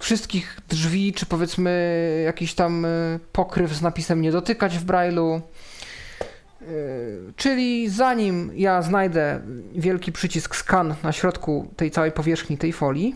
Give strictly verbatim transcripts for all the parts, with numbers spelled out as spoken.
wszystkich drzwi, czy powiedzmy jakiś tam pokryw z napisem nie dotykać w Braille'u. Czyli zanim ja znajdę wielki przycisk scan na środku tej całej powierzchni tej folii,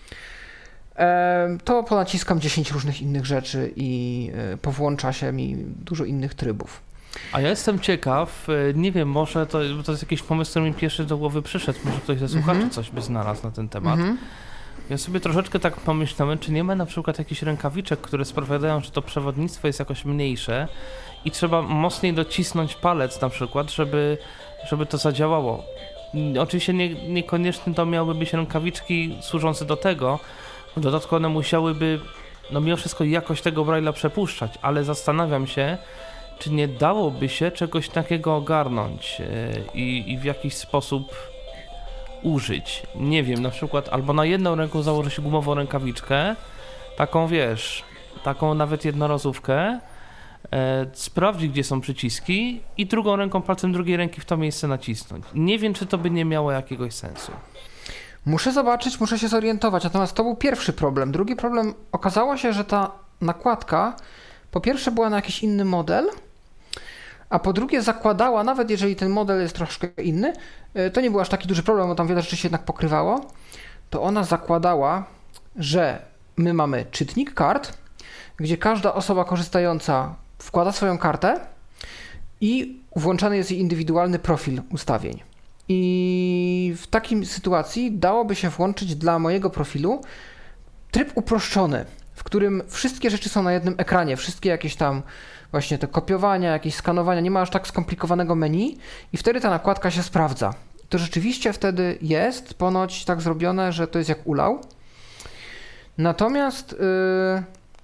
to ponaciskam dziesięć różnych innych rzeczy i powłącza się mi dużo innych trybów. A ja jestem ciekaw, nie wiem, może to, to jest jakiś pomysł, który mi pierwszy do głowy przyszedł, może ktoś ze słuchaczy mm-hmm. coś by znalazł na ten temat. Mm-hmm. Ja sobie troszeczkę tak pomyślałem, czy nie ma na przykład jakichś rękawiczek, które spowiadają, że to przewodnictwo jest jakoś mniejsze i trzeba mocniej docisnąć palec na przykład, żeby, żeby to zadziałało. Oczywiście nie, niekoniecznie to miałyby być rękawiczki służące do tego, w dodatku one musiałyby, no mimo wszystko jakoś tego Braille'a przepuszczać, ale zastanawiam się, czy nie dałoby się czegoś takiego ogarnąć yy, i, i w jakiś sposób użyć. Nie wiem, na przykład albo na jedną ręką założy się gumową rękawiczkę, taką wiesz, taką nawet jednorazówkę, e, sprawdzi gdzie są przyciski i drugą ręką, palcem drugiej ręki w to miejsce nacisnąć. Nie wiem, czy to by nie miało jakiegoś sensu. Muszę zobaczyć, muszę się zorientować, natomiast to był pierwszy problem. Drugi problem, okazało się, że ta nakładka po pierwsze była na jakiś inny model, a po drugie zakładała, nawet jeżeli ten model jest troszkę inny, to nie był aż taki duży problem, bo tam wiele rzeczy się jednak pokrywało, to ona zakładała, że my mamy czytnik kart, gdzie każda osoba korzystająca wkłada swoją kartę i włączany jest jej indywidualny profil ustawień. I w takiej sytuacji dałoby się włączyć dla mojego profilu tryb uproszczony, w którym wszystkie rzeczy są na jednym ekranie, wszystkie jakieś tam właśnie te kopiowania, jakieś skanowania, nie ma aż tak skomplikowanego menu i wtedy ta nakładka się sprawdza. To rzeczywiście wtedy jest ponoć tak zrobione, że to jest jak ulał. Natomiast yy,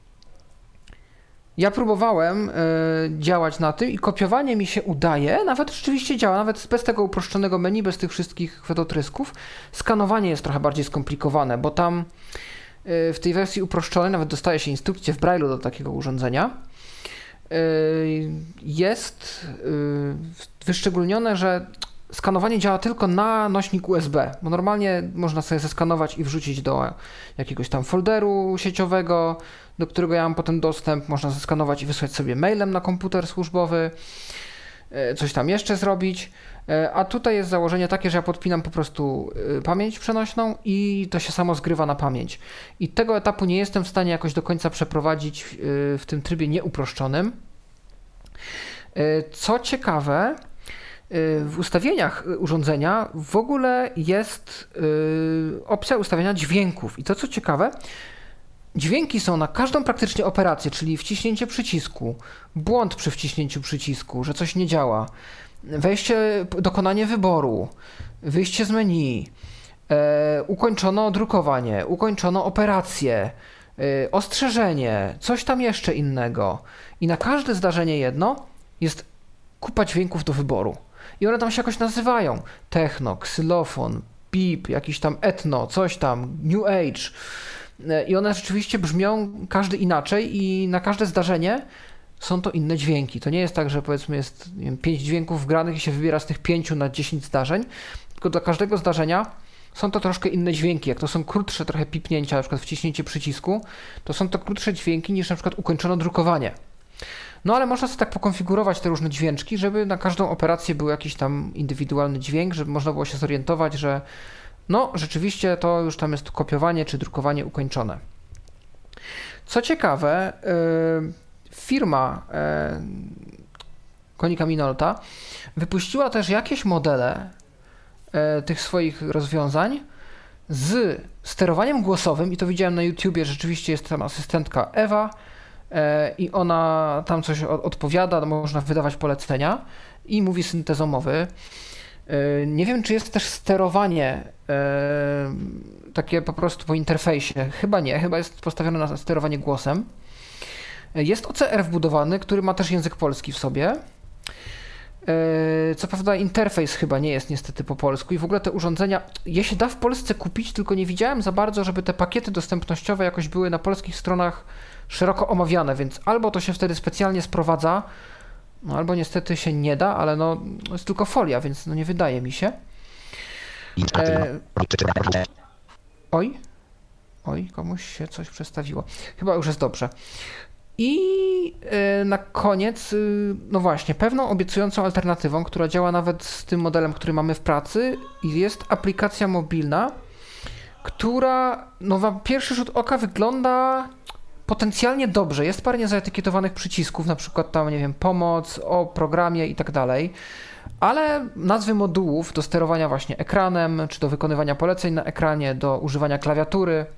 ja próbowałem yy, działać na tym i kopiowanie mi się udaje, nawet rzeczywiście działa, nawet bez tego uproszczonego menu, bez tych wszystkich chwytotrysków. Skanowanie jest trochę bardziej skomplikowane, bo tam yy, w tej wersji uproszczonej nawet dostaje się instrukcję w Braille'u do takiego urządzenia. Jest wyszczególnione, że skanowanie działa tylko na nośnik U S B, bo normalnie można sobie zeskanować i wrzucić do jakiegoś tam folderu sieciowego, do którego ja mam potem dostęp, można zeskanować i wysłać sobie mailem na komputer służbowy, coś tam jeszcze zrobić, a tutaj jest założenie takie, że ja podpinam po prostu pamięć przenośną i to się samo zgrywa na pamięć. I tego etapu nie jestem w stanie jakoś do końca przeprowadzić w tym trybie nieuproszczonym. Co ciekawe, w ustawieniach urządzenia w ogóle jest opcja ustawienia dźwięków i to co ciekawe, dźwięki są na każdą praktycznie operację, czyli wciśnięcie przycisku, błąd przy wciśnięciu przycisku, że coś nie działa, wejście, dokonanie wyboru, wyjście z menu, e, ukończono drukowanie, ukończono operację, e, ostrzeżenie, coś tam jeszcze innego. I na każde zdarzenie jedno jest kupa dźwięków do wyboru. I one tam się jakoś nazywają. Techno, ksylofon, beep, jakiś tam etno, coś tam, new age. I one rzeczywiście brzmią każdy inaczej i na każde zdarzenie są to inne dźwięki. To nie jest tak, że powiedzmy jest nie wiem, pięć dźwięków wgranych i się wybiera z tych pięciu na dziesięć zdarzeń, tylko dla każdego zdarzenia są to troszkę inne dźwięki. Jak to są krótsze trochę pipnięcia, na przykład wciśnięcie przycisku, to są to krótsze dźwięki niż na przykład ukończono drukowanie. No ale można sobie tak pokonfigurować te różne dźwięczki, żeby na każdą operację był jakiś tam indywidualny dźwięk, żeby można było się zorientować, że no rzeczywiście to już tam jest kopiowanie czy drukowanie ukończone. Co ciekawe, yy, firma yy, Konica Minolta wypuściła też jakieś modele yy, tych swoich rozwiązań z sterowaniem głosowym i to widziałem na YouTubie, rzeczywiście jest tam asystentka Ewa yy, i ona tam coś odpowiada, można wydawać polecenia i mówi syntezomowy. Nie wiem, czy jest też sterowanie e, takie po prostu po interfejsie. Chyba nie, chyba jest postawione na sterowanie głosem. Jest O C R wbudowany, który ma też język polski w sobie. E, co prawda interfejs chyba nie jest niestety po polsku i w ogóle te urządzenia, je się da w Polsce kupić, tylko nie widziałem za bardzo, żeby te pakiety dostępnościowe jakoś były na polskich stronach szeroko omawiane, więc albo to się wtedy specjalnie sprowadza, no albo niestety się nie da, ale no jest tylko folia, więc no nie wydaje mi się. E... Oj? Oj, komuś się coś przestawiło. Chyba już jest dobrze. I na koniec, no właśnie, pewną obiecującą alternatywą, która działa nawet z tym modelem, który mamy w pracy, jest aplikacja mobilna, która no, na pierwszy rzut oka wygląda potencjalnie dobrze. Jest parę niezaetykietowanych przycisków, na przykład tam, nie wiem, pomoc, o programie i tak dalej, ale nazwy modułów do sterowania właśnie ekranem, czy do wykonywania poleceń na ekranie, do używania klawiatury,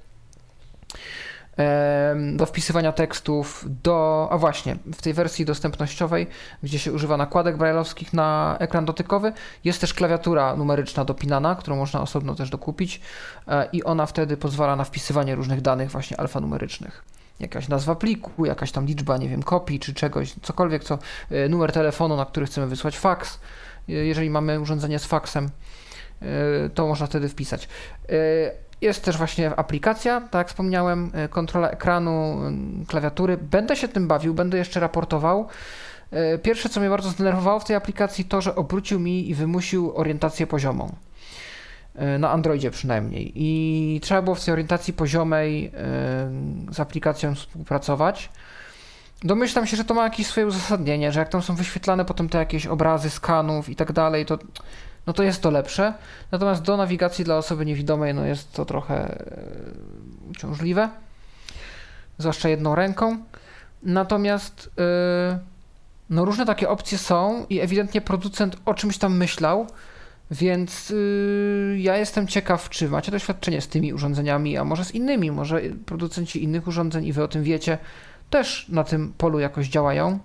do wpisywania tekstów, do, a właśnie, w tej wersji dostępnościowej, gdzie się używa nakładek brajlowskich na ekran dotykowy, jest też klawiatura numeryczna dopinana, którą można osobno też dokupić i ona wtedy pozwala na wpisywanie różnych danych właśnie alfanumerycznych. Jakaś nazwa pliku, jakaś tam liczba, nie wiem, kopii czy czegoś, cokolwiek, co numer telefonu, na który chcemy wysłać faks. Jeżeli mamy urządzenie z faksem, to można wtedy wpisać. Jest też właśnie aplikacja, tak jak wspomniałem, kontrola ekranu, klawiatury. Będę się tym bawił, będę jeszcze raportował. Pierwsze, co mnie bardzo zdenerwowało w tej aplikacji, to, że obrócił mi i wymusił orientację poziomą. Na Androidzie przynajmniej. I trzeba było w tej orientacji poziomej z aplikacją współpracować. Domyślam się, że to ma jakieś swoje uzasadnienie, że jak tam są wyświetlane potem te jakieś obrazy skanów i tak dalej, to no to jest to lepsze. Natomiast do nawigacji dla osoby niewidomej no jest to trochę uciążliwe, zwłaszcza jedną ręką. Natomiast yy, no różne takie opcje są i ewidentnie producent o czymś tam myślał, więc yy, ja jestem ciekaw, czy macie doświadczenie z tymi urządzeniami, a może z innymi, może producenci innych urządzeń i wy o tym wiecie, też na tym polu jakoś działają.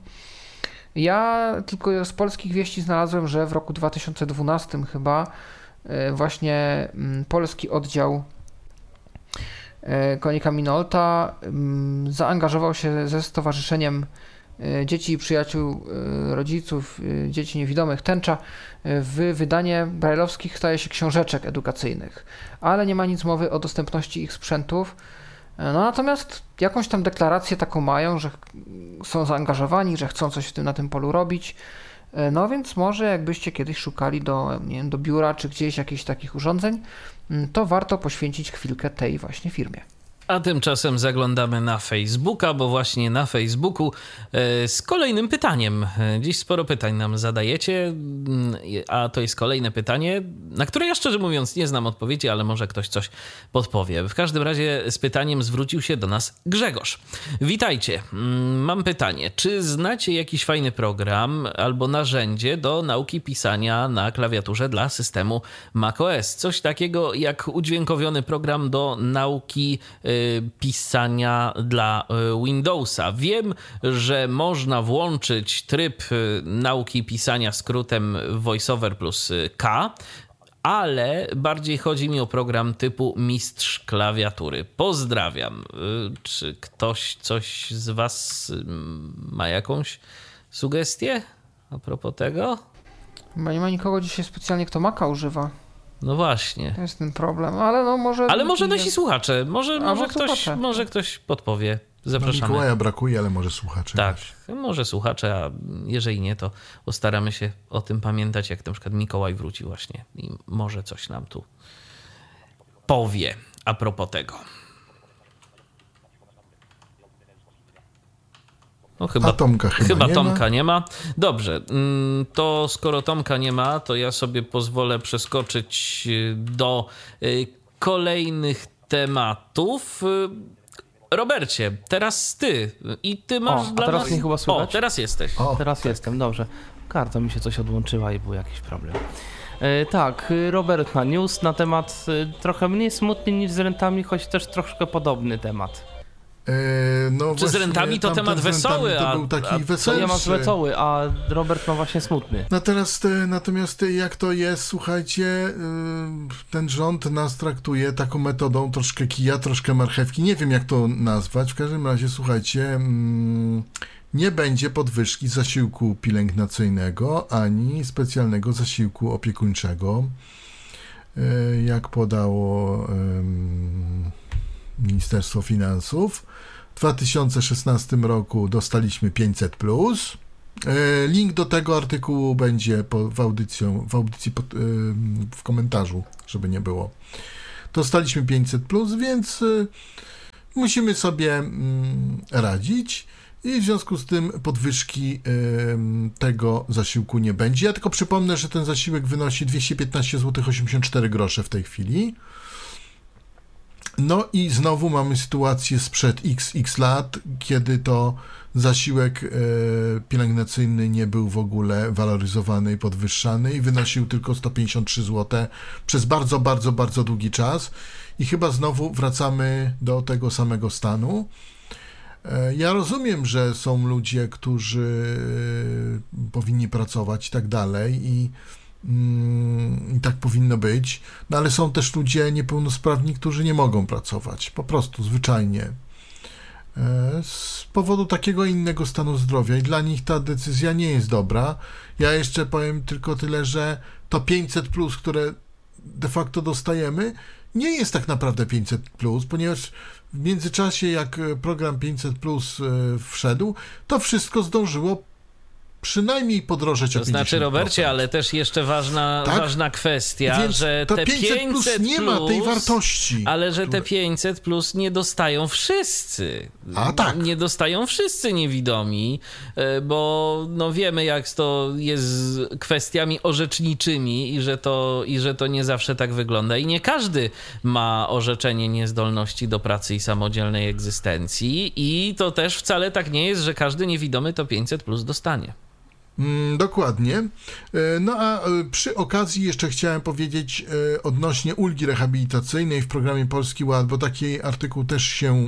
Ja tylko z polskich wieści znalazłem, że w roku dwa tysiące dwunastym chyba właśnie polski oddział Konika Minolta zaangażował się ze Stowarzyszeniem Dzieci i Przyjaciół Rodziców Dzieci Niewidomych Tęcza w wydanie brajlowskich, staje się, książeczek edukacyjnych, ale nie ma nic mowy o dostępności ich sprzętów. No natomiast jakąś tam deklarację taką mają, że są zaangażowani, że chcą coś w tym, na tym polu robić. No więc może jakbyście kiedyś szukali do, nie wiem, do biura czy gdzieś jakichś takich urządzeń, to warto poświęcić chwilkę tej właśnie firmie. A tymczasem zaglądamy na Facebooka, bo właśnie na Facebooku e, z kolejnym pytaniem. Dziś sporo pytań nam zadajecie, a to jest kolejne pytanie, na które ja szczerze mówiąc nie znam odpowiedzi, ale może ktoś coś podpowie. W każdym razie z pytaniem zwrócił się do nas Grzegorz. Witajcie, mam pytanie. Czy znacie jakiś fajny program albo narzędzie do nauki pisania na klawiaturze dla systemu macOS? Coś takiego jak udźwiękowiony program do nauki pisania dla Windowsa. Wiem, że można włączyć tryb nauki pisania skrótem VoiceOver plus K, ale bardziej chodzi mi o program typu Mistrz Klawiatury. Pozdrawiam. Czy ktoś coś z was ma jakąś sugestię a propos tego? Chyba nie ma nikogo dzisiaj specjalnie, kto Maca używa. No właśnie. To jest ten problem, ale no może... Ale może nasi słuchacze, może, może, ktoś, słuchacze. może ktoś podpowie. Zapraszamy. No Mikołaja brakuje, ale może słuchacze. Tak, też. może słuchacze, a jeżeli nie, to postaramy się o tym pamiętać, jak na przykład Mikołaj wróci właśnie i może coś nam tu powie a propos tego. No, chyba, a Tomka chyba, chyba nie Tomka ma. nie ma. Dobrze, to skoro Tomka nie ma, to ja sobie pozwolę przeskoczyć do kolejnych tematów. Robercie, teraz ty. I ty masz o, dla a teraz nas... mnie chyba słychać? O, teraz jesteś. O, Teraz tak. jestem, dobrze. Karta mi się coś odłączyła i był jakiś problem. E, tak, Robert ma news na temat e, trochę mniej smutny niż z rentami, choć też troszkę podobny temat. Yy, no Czy z rentami to temat wesoły, to a, był taki a weselszy. Ja mam wesoły, a Robert ma właśnie smutny. No teraz, natomiast jak to jest, słuchajcie, ten rząd nas traktuje taką metodą troszkę kija, troszkę marchewki, nie wiem jak to nazwać, w każdym razie słuchajcie, nie będzie podwyżki zasiłku pielęgnacyjnego, ani specjalnego zasiłku opiekuńczego, jak podało Ministerstwo Finansów. W dwa tysiące szesnastym roku dostaliśmy pięćset plus. Link do tego artykułu będzie po, w, audycją, w audycji pod, w komentarzu, żeby nie było. dostaliśmy pięćset plus, więc y, musimy sobie y, radzić i w związku z tym podwyżki y, tego zasiłku nie będzie. Ja tylko przypomnę, że ten zasiłek wynosi dwieście piętnaście złotych osiemdziesiąt cztery grosze w tej chwili. No i znowu mamy sytuację sprzed x x lat, kiedy to zasiłek e, pielęgnacyjny nie był w ogóle waloryzowany i podwyższany i wynosił tylko sto pięćdziesiąt trzy złote przez bardzo, bardzo, bardzo długi czas i chyba znowu wracamy do tego samego stanu. E, ja rozumiem, że są ludzie, którzy e, powinni pracować i tak dalej i i tak powinno być, no ale są też ludzie niepełnosprawni, którzy nie mogą pracować, po prostu, zwyczajnie. Z powodu takiego innego stanu zdrowia i dla nich ta decyzja nie jest dobra. Ja jeszcze powiem tylko tyle, że to pięćset plus, które de facto dostajemy, nie jest tak naprawdę pięćset plus, ponieważ w międzyczasie, jak program pięćset plus wszedł, to wszystko zdążyło przynajmniej podrożeć o to pięćdziesiąt procent. Znaczy, Robercie, ale też jeszcze ważna, tak? ważna kwestia, Więc że to te pięćset plus nie ma tej wartości. Ale że które... te pięćset plus nie dostają wszyscy. A tak. Nie dostają wszyscy niewidomi, bo no wiemy, jak to jest z kwestiami orzeczniczymi i że to, i że to nie zawsze tak wygląda. I nie każdy ma orzeczenie niezdolności do pracy i samodzielnej egzystencji i to też wcale tak nie jest, że każdy niewidomy to pięćset plus dostanie. Mm, dokładnie. No a przy okazji jeszcze chciałem powiedzieć odnośnie ulgi rehabilitacyjnej w programie Polski Ład, bo taki artykuł też się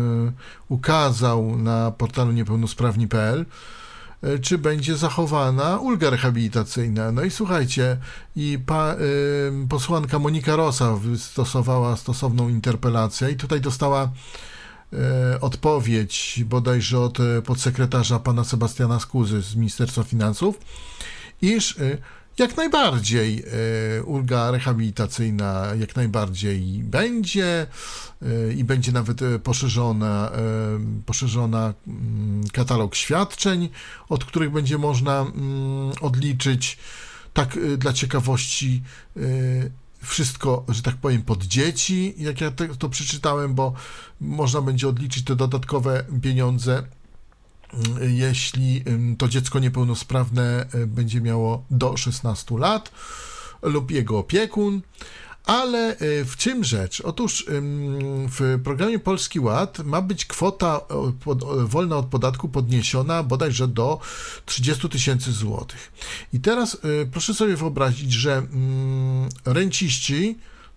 ukazał na portalu niepełnosprawni kropka p l. Czy będzie zachowana ulga rehabilitacyjna? No i słuchajcie, i pa, y, posłanka Monika Rosa wystosowała stosowną interpelację i tutaj dostała odpowiedź bodajże od podsekretarza pana Sebastiana Skuzy z Ministerstwa Finansów, iż jak najbardziej ulga rehabilitacyjna jak najbardziej będzie i będzie nawet poszerzona, poszerzona katalog świadczeń, od których będzie można odliczyć. Tak dla ciekawości wszystko, że tak powiem, pod dzieci, jak ja to, to przeczytałem, bo można będzie odliczyć te dodatkowe pieniądze, jeśli to dziecko niepełnosprawne będzie miało do szesnastu lat lub jego opiekun. Ale w czym rzecz? Otóż w programie Polski Ład ma być kwota wolna od podatku podniesiona bodajże do trzydzieści tysięcy złotych. I teraz proszę sobie wyobrazić, że renciści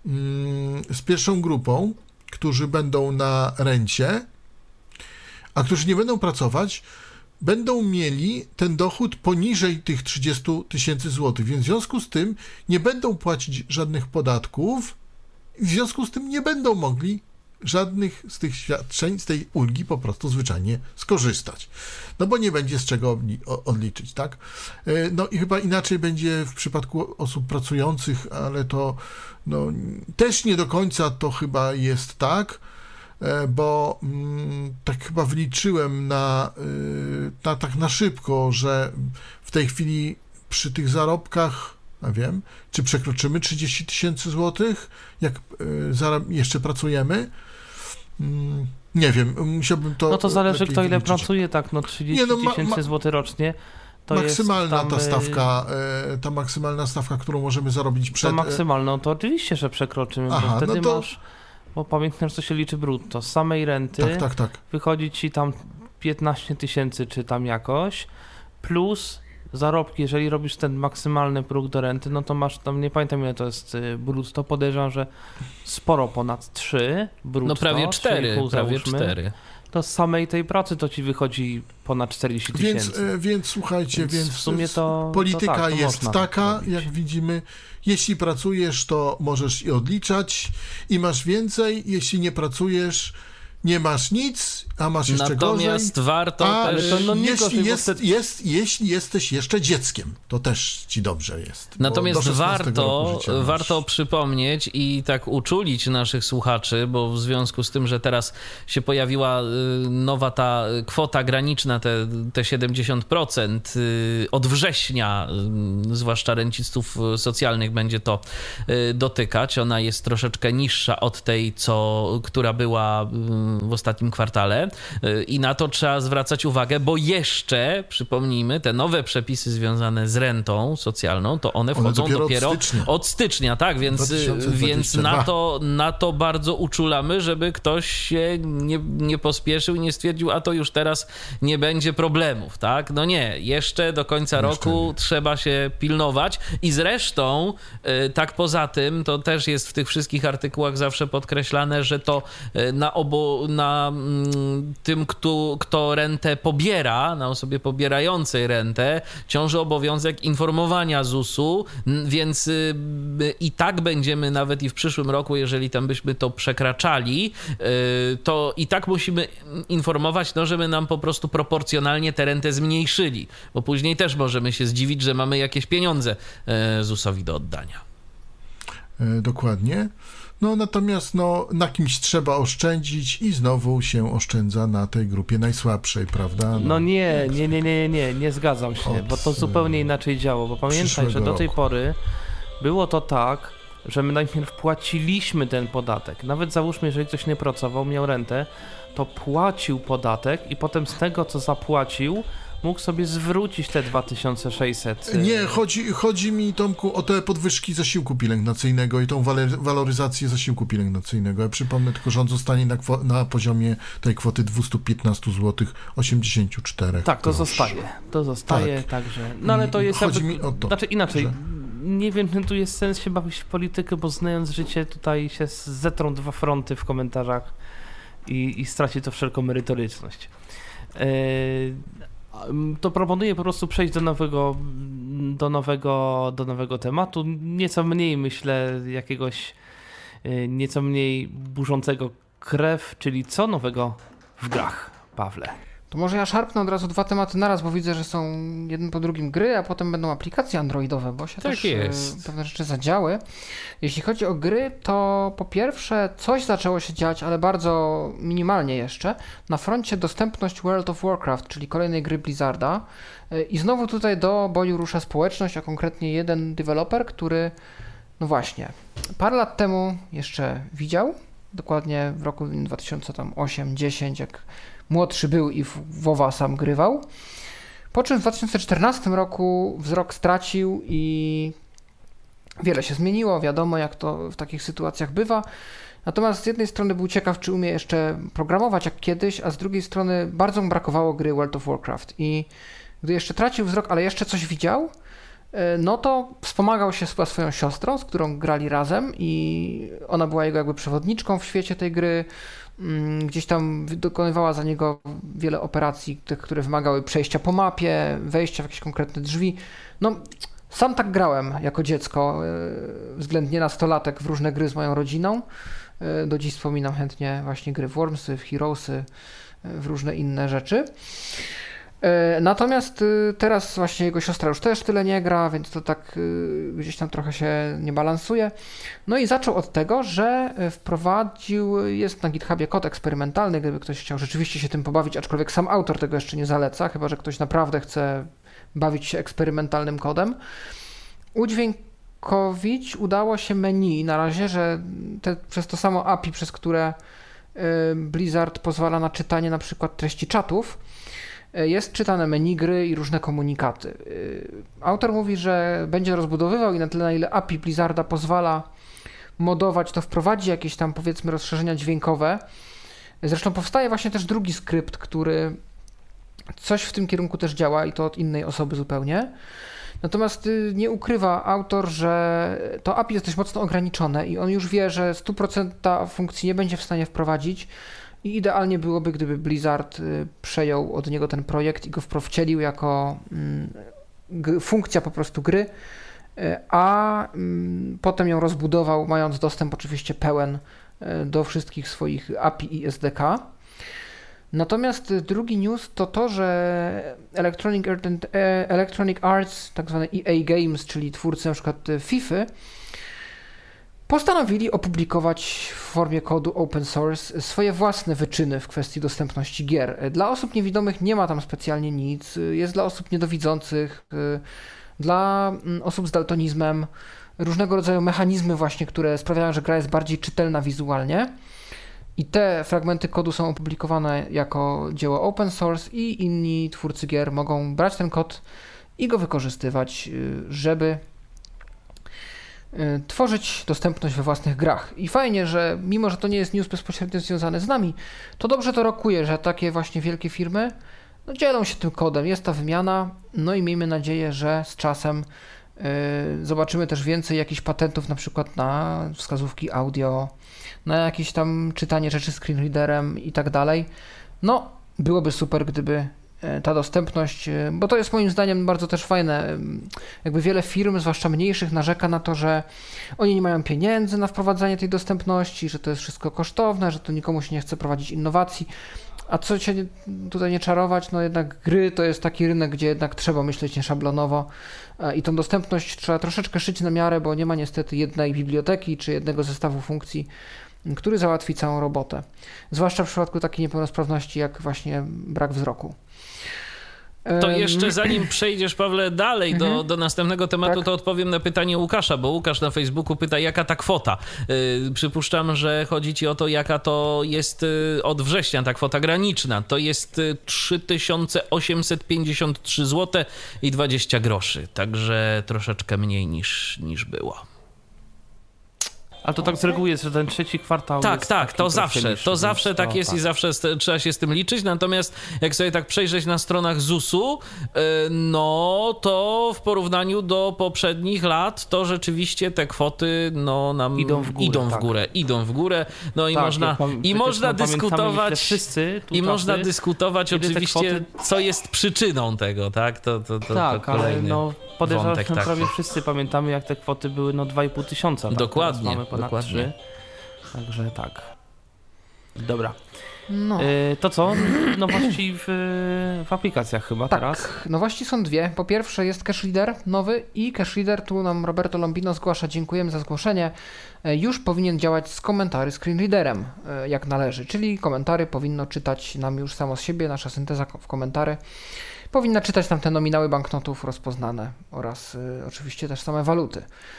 z pierwszą grupą, którzy będą na rencie, a którzy nie będą pracować, będą mieli ten dochód poniżej tych trzydzieści tysięcy złotych, więc w związku z tym nie będą płacić żadnych podatków i w związku z tym nie będą mogli żadnych z tych świadczeń, z tej ulgi po prostu zwyczajnie skorzystać. No bo nie będzie z czego odliczyć, tak? No i chyba inaczej będzie w przypadku osób pracujących, ale to no, też nie do końca to chyba jest tak, bo mm, tak chyba wliczyłem na, na, tak na szybko, że w tej chwili przy tych zarobkach, ja wiem, czy przekroczymy trzydzieści tysięcy złotych, jak zarab- jeszcze pracujemy. Mm, nie wiem, musiałbym to... No to zależy, kto ile wyliczyć. pracuje, tak, no trzydzieści tysięcy złotych rocznie. To maksymalna jest tam, ta stawka, ta maksymalna stawka, którą możemy zarobić przed... To maksymalną, to oczywiście, że przekroczymy, Aha, bo wtedy no to... masz... Bo pamiętasz, co się liczy brutto. Z samej renty tak, tak, tak. wychodzi ci tam piętnaście tysięcy, czy tam jakoś, plus zarobki, jeżeli robisz ten maksymalny próg do renty, no to masz tam, nie pamiętam ile to jest brutto, podejrzewam, że sporo ponad trzy brutto. No prawie cztery, prawie załóżmy, cztery. To z samej tej pracy to ci wychodzi ponad czterdzieści tysięcy. Więc, więc słuchajcie, więc, więc w sumie to polityka to tak, to jest taka, jak widzimy. Jeśli pracujesz, to możesz i odliczać i masz więcej. Jeśli nie pracujesz, nie masz nic, a masz jeszcze Natomiast gorzej. warto a też... to no nie jeśli, gorzej, jest, wtedy... jest, jeśli jesteś jeszcze dzieckiem, to też ci dobrze jest. Natomiast warto, masz... warto przypomnieć i tak uczulić naszych słuchaczy, bo w związku z tym, że teraz się pojawiła nowa ta kwota graniczna, te, te siedemdziesiąt procent od września, zwłaszcza rencistów socjalnych będzie to dotykać. Ona jest troszeczkę niższa od tej, co, która była w ostatnim kwartale i na to trzeba zwracać uwagę, bo jeszcze, przypomnijmy, te nowe przepisy związane z rentą socjalną, to one wchodzą one dopiero, dopiero od stycznia, od stycznia, tak, więc, więc na, to, na to bardzo uczulamy, żeby ktoś się nie, nie pospieszył i nie stwierdził, a to już teraz nie będzie problemów, tak? No nie, jeszcze do końca jeszcze roku nie. Trzeba się pilnować i zresztą tak poza tym, to też jest w tych wszystkich artykułach zawsze podkreślane, że to na, obo, na tym, kto, kto rentę pobiera, na osobie pobierającej rentę, ciąży obowiązek informowania zusu, więc i tak będziemy nawet i w przyszłym roku, jeżeli tam byśmy to przekraczali, to i tak musimy informować, no żeby nam po prostu proporcjonalnie tę rentę zmniejszyli, bo później też możemy się zdziwić, że mamy jakieś pieniądze zusowi do oddania. Dokładnie. No natomiast no, na kimś trzeba oszczędzić i znowu się oszczędza na tej grupie najsłabszej, prawda? No, no nie, nie, nie, nie, nie, nie zgadzam się, od, bo to zupełnie inaczej działo, bo pamiętaj, że do tej roku. pory było to tak, że my najpierw płaciliśmy ten podatek. Nawet załóżmy, jeżeli ktoś nie pracował, miał rentę, to płacił podatek i potem z tego, co zapłacił, mógł sobie zwrócić te dwa tysiące sześćset. Nie, chodzi, chodzi mi, Tomku, o te podwyżki zasiłku pielęgnacyjnego i tą waloryzację zasiłku pielęgnacyjnego. Ja przypomnę tylko, że on zostanie na, na poziomie tej kwoty dwieście piętnaście złotych osiemdziesiąt cztery. Tak, to zostaje. To zostaje, tak. Także. No ale to jest chodzi jakby, mi o to. Znaczy inaczej. Że... Nie wiem, czy tu jest sens się bawić w politykę, bo znając życie tutaj się zetrą dwa fronty w komentarzach i, i straci to wszelką merytoryczność. Yy, to proponuję po prostu przejść do nowego, do nowego, do nowego tematu, nieco mniej, myślę, jakiegoś yy, nieco mniej burzącego krew, czyli co nowego w grach, Pawle? To może ja szarpnę od razu dwa tematy naraz, bo widzę, że są jeden po drugim gry, a potem będą aplikacje androidowe, bo się tak też jest. pewne rzeczy zadziały. Jeśli chodzi o gry, to po pierwsze coś zaczęło się dziać, ale bardzo minimalnie jeszcze, na froncie dostępność World of Warcraft, czyli kolejnej gry Blizzarda. I znowu tutaj do boju rusza społeczność, a konkretnie jeden deweloper, który, no właśnie, parę lat temu jeszcze widział, dokładnie w roku dwa tysiące ósmym dziesięć, jak młodszy był i w WoWa sam grywał. Po czym w dwa tysiące czternastym roku wzrok stracił i wiele się zmieniło, wiadomo jak to w takich sytuacjach bywa. Natomiast z jednej strony był ciekaw, czy umie jeszcze programować jak kiedyś, a z drugiej strony bardzo mu brakowało gry World of Warcraft. I gdy jeszcze tracił wzrok, ale jeszcze coś widział, no to wspomagał się z swoją siostrą, z którą grali razem i ona była jego jakby przewodniczką w świecie tej gry. Gdzieś tam dokonywała za niego wiele operacji, które wymagały przejścia po mapie, wejścia w jakieś konkretne drzwi. No, sam tak grałem jako dziecko, względnie nastolatek w różne gry z moją rodziną. Do dziś wspominam chętnie właśnie gry w Wormsy, w Heroesy, w różne inne rzeczy. Natomiast teraz właśnie jego siostra już też tyle nie gra, więc to tak gdzieś tam trochę się nie balansuje. No i zaczął od tego, że wprowadził, jest na GitHubie kod eksperymentalny, gdyby ktoś chciał rzeczywiście się tym pobawić, aczkolwiek sam autor tego jeszcze nie zaleca, chyba że ktoś naprawdę chce bawić się eksperymentalnym kodem. Udźwiękowić udało się menu na razie, że te, przez to samo A P I, przez które Blizzard pozwala na czytanie na przykład treści czatów, jest czytane menu gry i różne komunikaty. Autor mówi, że będzie rozbudowywał i na tyle, na ile A P I Blizzarda pozwala modować, to wprowadzi jakieś tam, powiedzmy, rozszerzenia dźwiękowe. Zresztą powstaje właśnie też drugi skrypt, który coś w tym kierunku też działa i to od innej osoby zupełnie. Natomiast nie ukrywa autor, że to A P I jest dość mocno ograniczone i on już wie, że sto procent funkcji nie będzie w stanie wprowadzić. I idealnie byłoby, gdyby Blizzard przejął od niego ten projekt i go wcielił jako mm, funkcja po prostu gry, a mm, potem ją rozbudował, mając dostęp oczywiście pełen do wszystkich swoich A P I i S D K. Natomiast drugi news to to, że Electronic, Electronic Arts, tak zwane E A Games, czyli twórcy na przykład FIFA, postanowili opublikować w formie kodu open source swoje własne wyczyny w kwestii dostępności gier. Dla osób niewidomych nie ma tam specjalnie nic, jest dla osób niedowidzących, dla osób z daltonizmem, różnego rodzaju mechanizmy właśnie, które sprawiają, że gra jest bardziej czytelna wizualnie. I te fragmenty kodu są opublikowane jako dzieło open source i inni twórcy gier mogą brać ten kod i go wykorzystywać, żeby tworzyć dostępność we własnych grach. I fajnie, że mimo, że to nie jest news bezpośrednio związany z nami, to dobrze to rokuje, że takie właśnie wielkie firmy no, dzielą się tym kodem, jest ta wymiana, no i miejmy nadzieję, że z czasem yy, zobaczymy też więcej jakichś patentów, na przykład na wskazówki audio, na jakieś tam czytanie rzeczy screenreaderem i tak dalej. No, byłoby super, gdyby ta dostępność, bo to jest moim zdaniem bardzo też fajne, jakby wiele firm, zwłaszcza mniejszych, narzeka na to, że oni nie mają pieniędzy na wprowadzanie tej dostępności, że to jest wszystko kosztowne, że to nikomu się nie chce prowadzić innowacji, a co się tutaj nie czarować, no jednak gry to jest taki rynek, gdzie jednak trzeba myśleć nieszablonowo i tą dostępność trzeba troszeczkę szyć na miarę, bo nie ma niestety jednej biblioteki czy jednego zestawu funkcji, który załatwi całą robotę. Zwłaszcza w przypadku takiej niepełnosprawności, jak właśnie brak wzroku. To jeszcze zanim przejdziesz, Pawle, dalej mhm. do, do następnego tematu, tak? To odpowiem na pytanie Łukasza, bo Łukasz na Facebooku pyta, jaka ta kwota. Yy, przypuszczam, że chodzi ci o to, jaka to jest yy, od września ta kwota graniczna. To jest yy, trzy tysiące osiemset pięćdziesiąt trzy złote i dwadzieścia groszy, także troszeczkę mniej niż, niż było. Ale to tak z reguły jest, że ten trzeci kwartał Tak, jest tak, to zawsze, niższy, to zawsze tak jest tak. I zawsze st- trzeba się z tym liczyć, natomiast jak sobie tak przejrzeć na stronach zusu, yy, no to w porównaniu do poprzednich lat, to rzeczywiście te kwoty no nam idą w górę, idą w tak. górę, idą w górę, no i tak, można, mam, i można dyskutować, wszyscy i można dyskutować oczywiście, kwoty... co jest przyczyną tego, tak, to, to, to, tak, to ale no podejrzewam, że prawie taki. wszyscy pamiętamy, jak te kwoty były no dwa i pół tysiąca. Tak? Dokładnie. Mamy ponad Dokładnie. trzy. Także tak. Dobra. No. Y, to co? Nowości w, w aplikacjach chyba tak, teraz? Nowości są dwie. Po pierwsze jest Cache Reader nowy i Cache Reader, tu nam Roberto Lombino zgłasza, dziękujemy za zgłoszenie, już powinien działać z komentarzy screenreaderem, jak należy, czyli komentary powinno czytać nam już samo z siebie, nasza synteza w komentary powinna czytać nam te nominały banknotów rozpoznane oraz y, oczywiście też same waluty.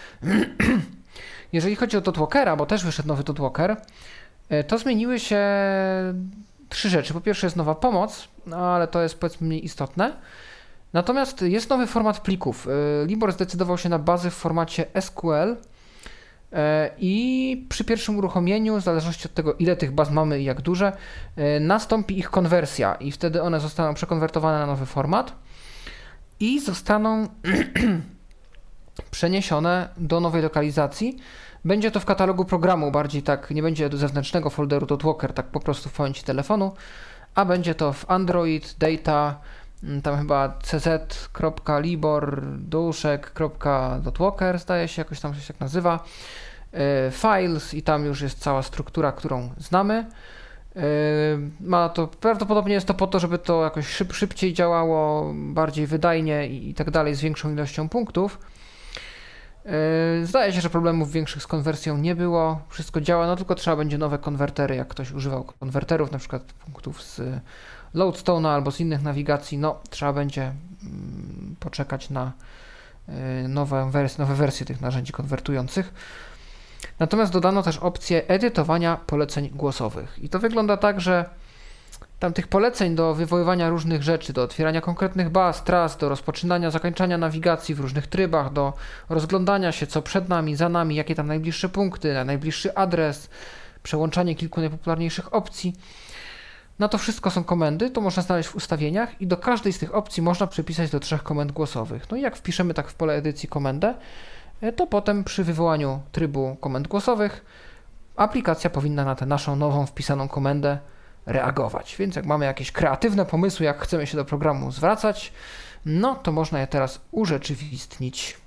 Jeżeli chodzi o Dotwalkera, bo też wyszedł nowy Dotwalker, to zmieniły się trzy rzeczy. Po pierwsze jest nowa pomoc, no ale to jest powiedzmy mniej istotne. Natomiast jest nowy format plików. Libor zdecydował się na bazy w formacie S Q L i przy pierwszym uruchomieniu, w zależności od tego, ile tych baz mamy i jak duże, nastąpi ich konwersja i wtedy one zostaną przekonwertowane na nowy format i zostaną przeniesione do nowej lokalizacji. Będzie to w katalogu programu, bardziej tak, nie będzie do zewnętrznego folderu Dotwalker, tak po prostu w pamięci telefonu, a będzie to w Android, Data, tam chyba cz.libor duszek.dotwalker, zdaje się, jakoś tam się tak nazywa, Files i tam już jest cała struktura, którą znamy. Ma to, prawdopodobnie jest to po to, żeby to jakoś szyb, szybciej działało, bardziej wydajnie i, i tak dalej, z większą ilością punktów. Zdaje się, że problemów większych z konwersją nie było, wszystko działa, no tylko trzeba będzie nowe konwertery, jak ktoś używał konwerterów, na przykład punktów z Loadstone'a albo z innych nawigacji, no trzeba będzie poczekać na nowe wersje, nowe wersje tych narzędzi konwertujących. Natomiast dodano też opcję edytowania poleceń głosowych i to wygląda tak, że tam tych poleceń do wywoływania różnych rzeczy, do otwierania konkretnych baz, tras, do rozpoczynania, zakończenia nawigacji w różnych trybach, do rozglądania się, co przed nami, za nami, jakie tam najbliższe punkty, najbliższy adres, przełączanie kilku najpopularniejszych opcji. Na to wszystko są komendy, to można znaleźć w ustawieniach i do każdej z tych opcji można przypisać do trzech komend głosowych. No i jak wpiszemy tak w pole edycji komendę, to potem przy wywołaniu trybu komend głosowych aplikacja powinna na tę naszą nową wpisaną komendę reagować. Więc jak mamy jakieś kreatywne pomysły, jak chcemy się do programu zwracać, no to można je teraz urzeczywistnić.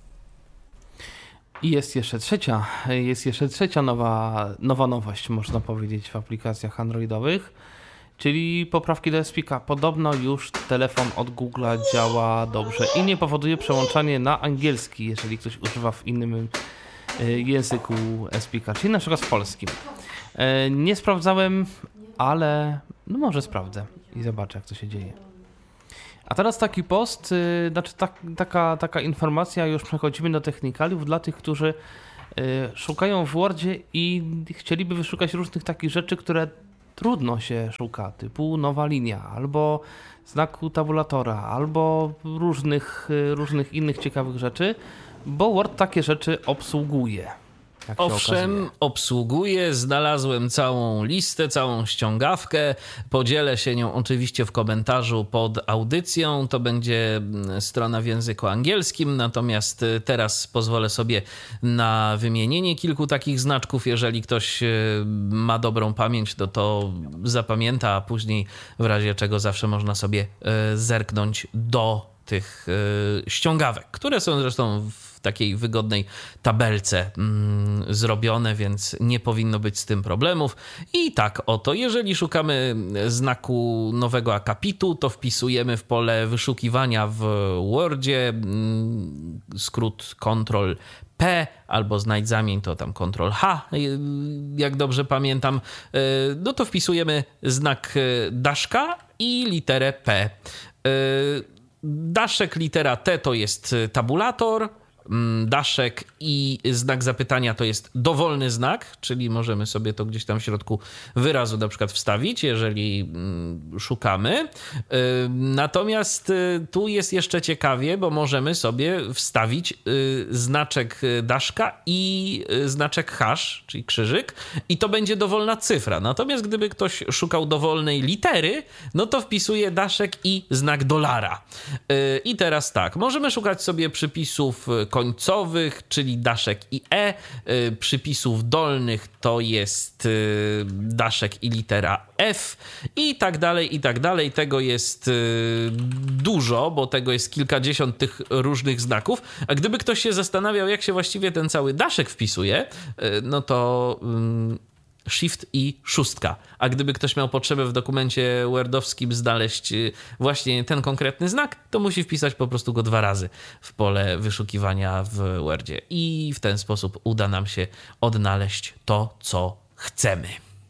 I jest jeszcze trzecia, jest jeszcze trzecia nowa, nowa nowość, można powiedzieć, w aplikacjach androidowych. Czyli poprawki do Speaka. Podobno już telefon od Google'a działa dobrze i nie powoduje przełączania na angielski, jeżeli ktoś używa w innym języku Speaka, czyli na przykład w polskim. Nie sprawdzałem, ale no może sprawdzę i zobaczę, jak to się dzieje. A teraz taki post, znaczy tak, taka, taka informacja, już przechodzimy do technikaliów dla tych, którzy szukają w Wordzie i chcieliby wyszukać różnych takich rzeczy, które trudno się szuka, typu nowa linia, albo znaku tabulatora, albo różnych, różnych innych ciekawych rzeczy, bo Word takie rzeczy obsługuje. Owszem, obsługuję, znalazłem całą listę, całą ściągawkę, podzielę się nią oczywiście w komentarzu pod audycją, to będzie strona w języku angielskim, natomiast teraz pozwolę sobie na wymienienie kilku takich znaczków, jeżeli ktoś ma dobrą pamięć, to to zapamięta, a później w razie czego zawsze można sobie zerknąć do tych ściągawek, które są zresztą w takiej wygodnej tabelce mm, zrobione, więc nie powinno być z tym problemów. I tak oto, jeżeli szukamy znaku nowego akapitu, to wpisujemy w pole wyszukiwania w Wordzie mm, skrót kontrol P albo znajdź zamień to tam kontrol H, jak dobrze pamiętam. No to wpisujemy znak daszka i literę P. Daszek litera T to jest tabulator, daszek i znak zapytania to jest dowolny znak, czyli możemy sobie to gdzieś tam w środku wyrazu na przykład wstawić, jeżeli szukamy. Natomiast tu jest jeszcze ciekawie, bo możemy sobie wstawić znaczek daszka i znaczek hash, czyli krzyżyk, i to będzie dowolna cyfra. Natomiast gdyby ktoś szukał dowolnej litery, no to wpisuje daszek i znak dolara. I teraz tak, możemy szukać sobie przypisów końcowych, czyli daszek i E, przypisów dolnych to jest daszek i litera F i tak dalej, i tak dalej. Tego jest dużo, bo tego jest kilkadziesiąt tych różnych znaków, a gdyby ktoś się zastanawiał, jak się właściwie ten cały daszek wpisuje, no to Shift i szóstka. A gdyby ktoś miał potrzebę w dokumencie wordowskim znaleźć właśnie ten konkretny znak, to musi wpisać po prostu go dwa razy w pole wyszukiwania w Wordzie. I w ten sposób uda nam się odnaleźć to, co chcemy.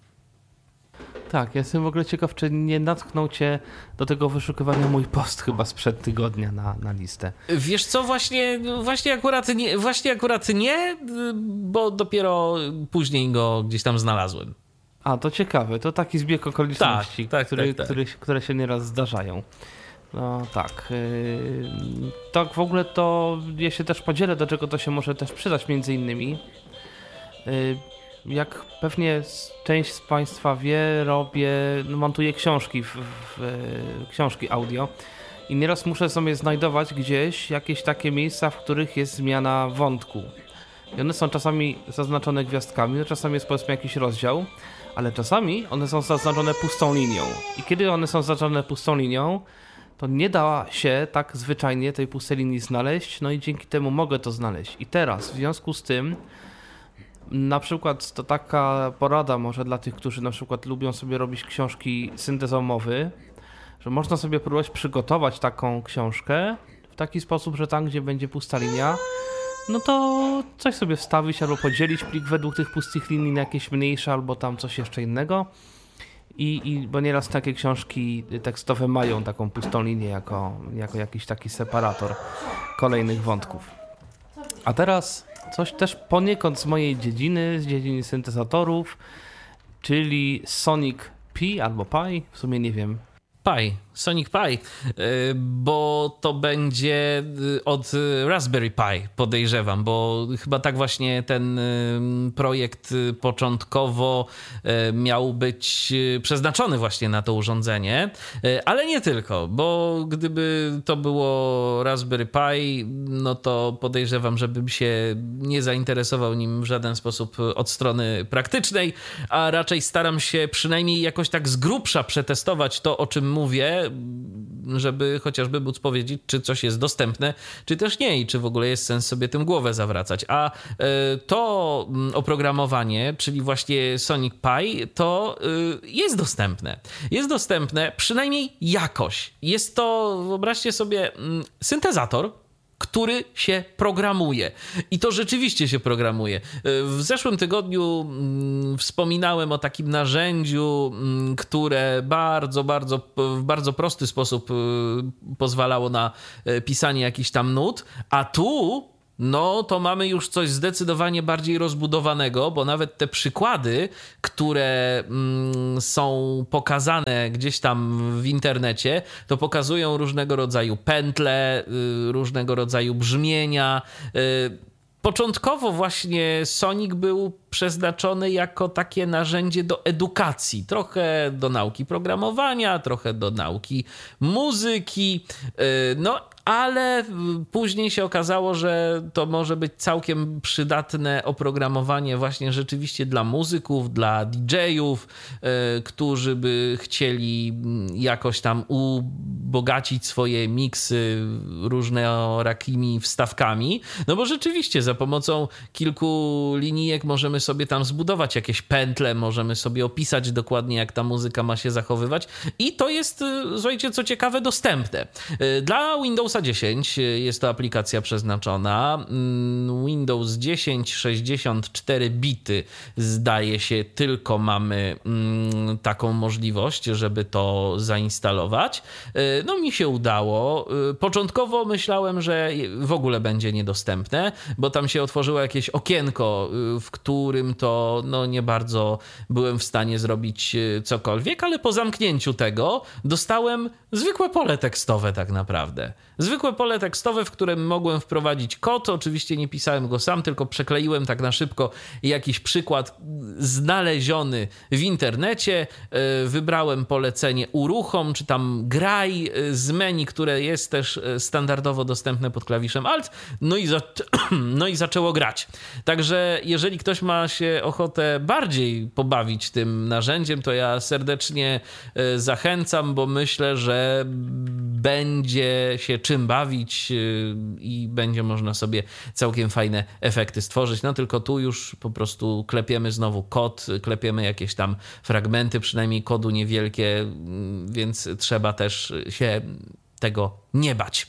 Tak, ja jestem w ogóle ciekaw, czy nie natknął cię do tego wyszukiwania mój post chyba sprzed tygodnia na, na listę. Wiesz co, właśnie, właśnie, akurat nie, właśnie akurat nie, bo dopiero później go gdzieś tam znalazłem. A, to ciekawe, to taki zbieg okoliczności, tak, tak, który, tak, tak. Który, które się nieraz zdarzają. No tak. Yy, tak w ogóle to ja się też podzielę, do czego to się może też przydać między innymi. Yy, Jak pewnie część z Państwa wie, robię, no montuję książki, w, w, w, książki audio i nieraz muszę sobie znajdować gdzieś jakieś takie miejsca, w których jest zmiana wątku. I one są czasami zaznaczone gwiazdkami, no czasami jest powiedzmy jakiś rozdział, ale czasami one są zaznaczone pustą linią. I kiedy one są zaznaczone pustą linią, to nie da się tak zwyczajnie tej pustej linii znaleźć, no i dzięki temu mogę to znaleźć. I teraz w związku z tym na przykład to taka porada może dla tych, którzy na przykład lubią sobie robić książki syntezą mowy, że można sobie próbować przygotować taką książkę w taki sposób, że tam, gdzie będzie pusta linia, no to coś sobie wstawić albo podzielić plik według tych pustych linii na jakieś mniejsze albo tam coś jeszcze innego. I, i bo nieraz takie książki tekstowe mają taką pustą linię jako, jako jakiś taki separator kolejnych wątków. A teraz coś też poniekąd z mojej dziedziny, z dziedziny syntezatorów, czyli Sonic Pi albo Pi, w sumie nie wiem. Pi, Sonic Pi, bo to będzie od Raspberry Pi, podejrzewam, bo chyba tak właśnie ten projekt początkowo miał być przeznaczony właśnie na to urządzenie, ale nie tylko, bo gdyby to było Raspberry Pi, no to podejrzewam, żebym się nie zainteresował nim w żaden sposób od strony praktycznej, a raczej staram się przynajmniej jakoś tak z grubsza przetestować to, o czym mówię, żeby chociażby móc powiedzieć, czy coś jest dostępne, czy też nie i czy w ogóle jest sens sobie tym głowę zawracać. A to oprogramowanie, czyli właśnie Sonic Pi, to jest dostępne. Jest dostępne przynajmniej jakoś. Jest to, wyobraźcie sobie, syntezator, który się programuje. I to rzeczywiście się programuje. W zeszłym tygodniu mm, wspominałem o takim narzędziu, mm, które bardzo, bardzo, w bardzo prosty sposób y, pozwalało na y, pisanie jakichś tam nut, a tu no to mamy już coś zdecydowanie bardziej rozbudowanego, bo nawet te przykłady, które mm, są pokazane gdzieś tam w internecie, to pokazują różnego rodzaju pętle, y, różnego rodzaju brzmienia. Y, Początkowo właśnie Sonic był przeznaczony jako takie narzędzie do edukacji, trochę do nauki programowania, trochę do nauki muzyki, no ale później się okazało, że to może być całkiem przydatne oprogramowanie właśnie rzeczywiście dla muzyków, dla didżejów, którzy by chcieli jakoś tam ubogacić swoje miksy różnorakimi wstawkami, no bo rzeczywiście za pomocą kilku linijek możemy sobie tam zbudować jakieś pętle, możemy sobie opisać dokładnie, jak ta muzyka ma się zachowywać i to jest, słuchajcie, co ciekawe, dostępne. Dla Windowsa dziesięć jest to aplikacja przeznaczona. Windows dziesięć, sześćdziesiąt cztery bity, zdaje się, tylko mamy taką możliwość, żeby to zainstalować. No mi się udało. Początkowo myślałem, że w ogóle będzie niedostępne, bo tam się otworzyło jakieś okienko, w którym to no nie bardzo byłem w stanie zrobić cokolwiek, ale po zamknięciu tego dostałem zwykłe pole tekstowe tak naprawdę. Zwykłe pole tekstowe, w którym mogłem wprowadzić kod. Oczywiście nie pisałem go sam, tylko przekleiłem tak na szybko jakiś przykład znaleziony w internecie. Wybrałem polecenie uruchom, czy tam graj z menu, które jest też standardowo dostępne pod klawiszem Alt. No i, za... no i zaczęło grać. Także jeżeli ktoś ma się ochotę bardziej pobawić tym narzędziem, to ja serdecznie zachęcam, bo myślę, że będzie się czym bawić i będzie można sobie całkiem fajne efekty stworzyć. No tylko tu już po prostu klepiemy znowu kod, klepiemy jakieś tam fragmenty, przynajmniej kodu niewielkie, więc trzeba też się tego nie bać.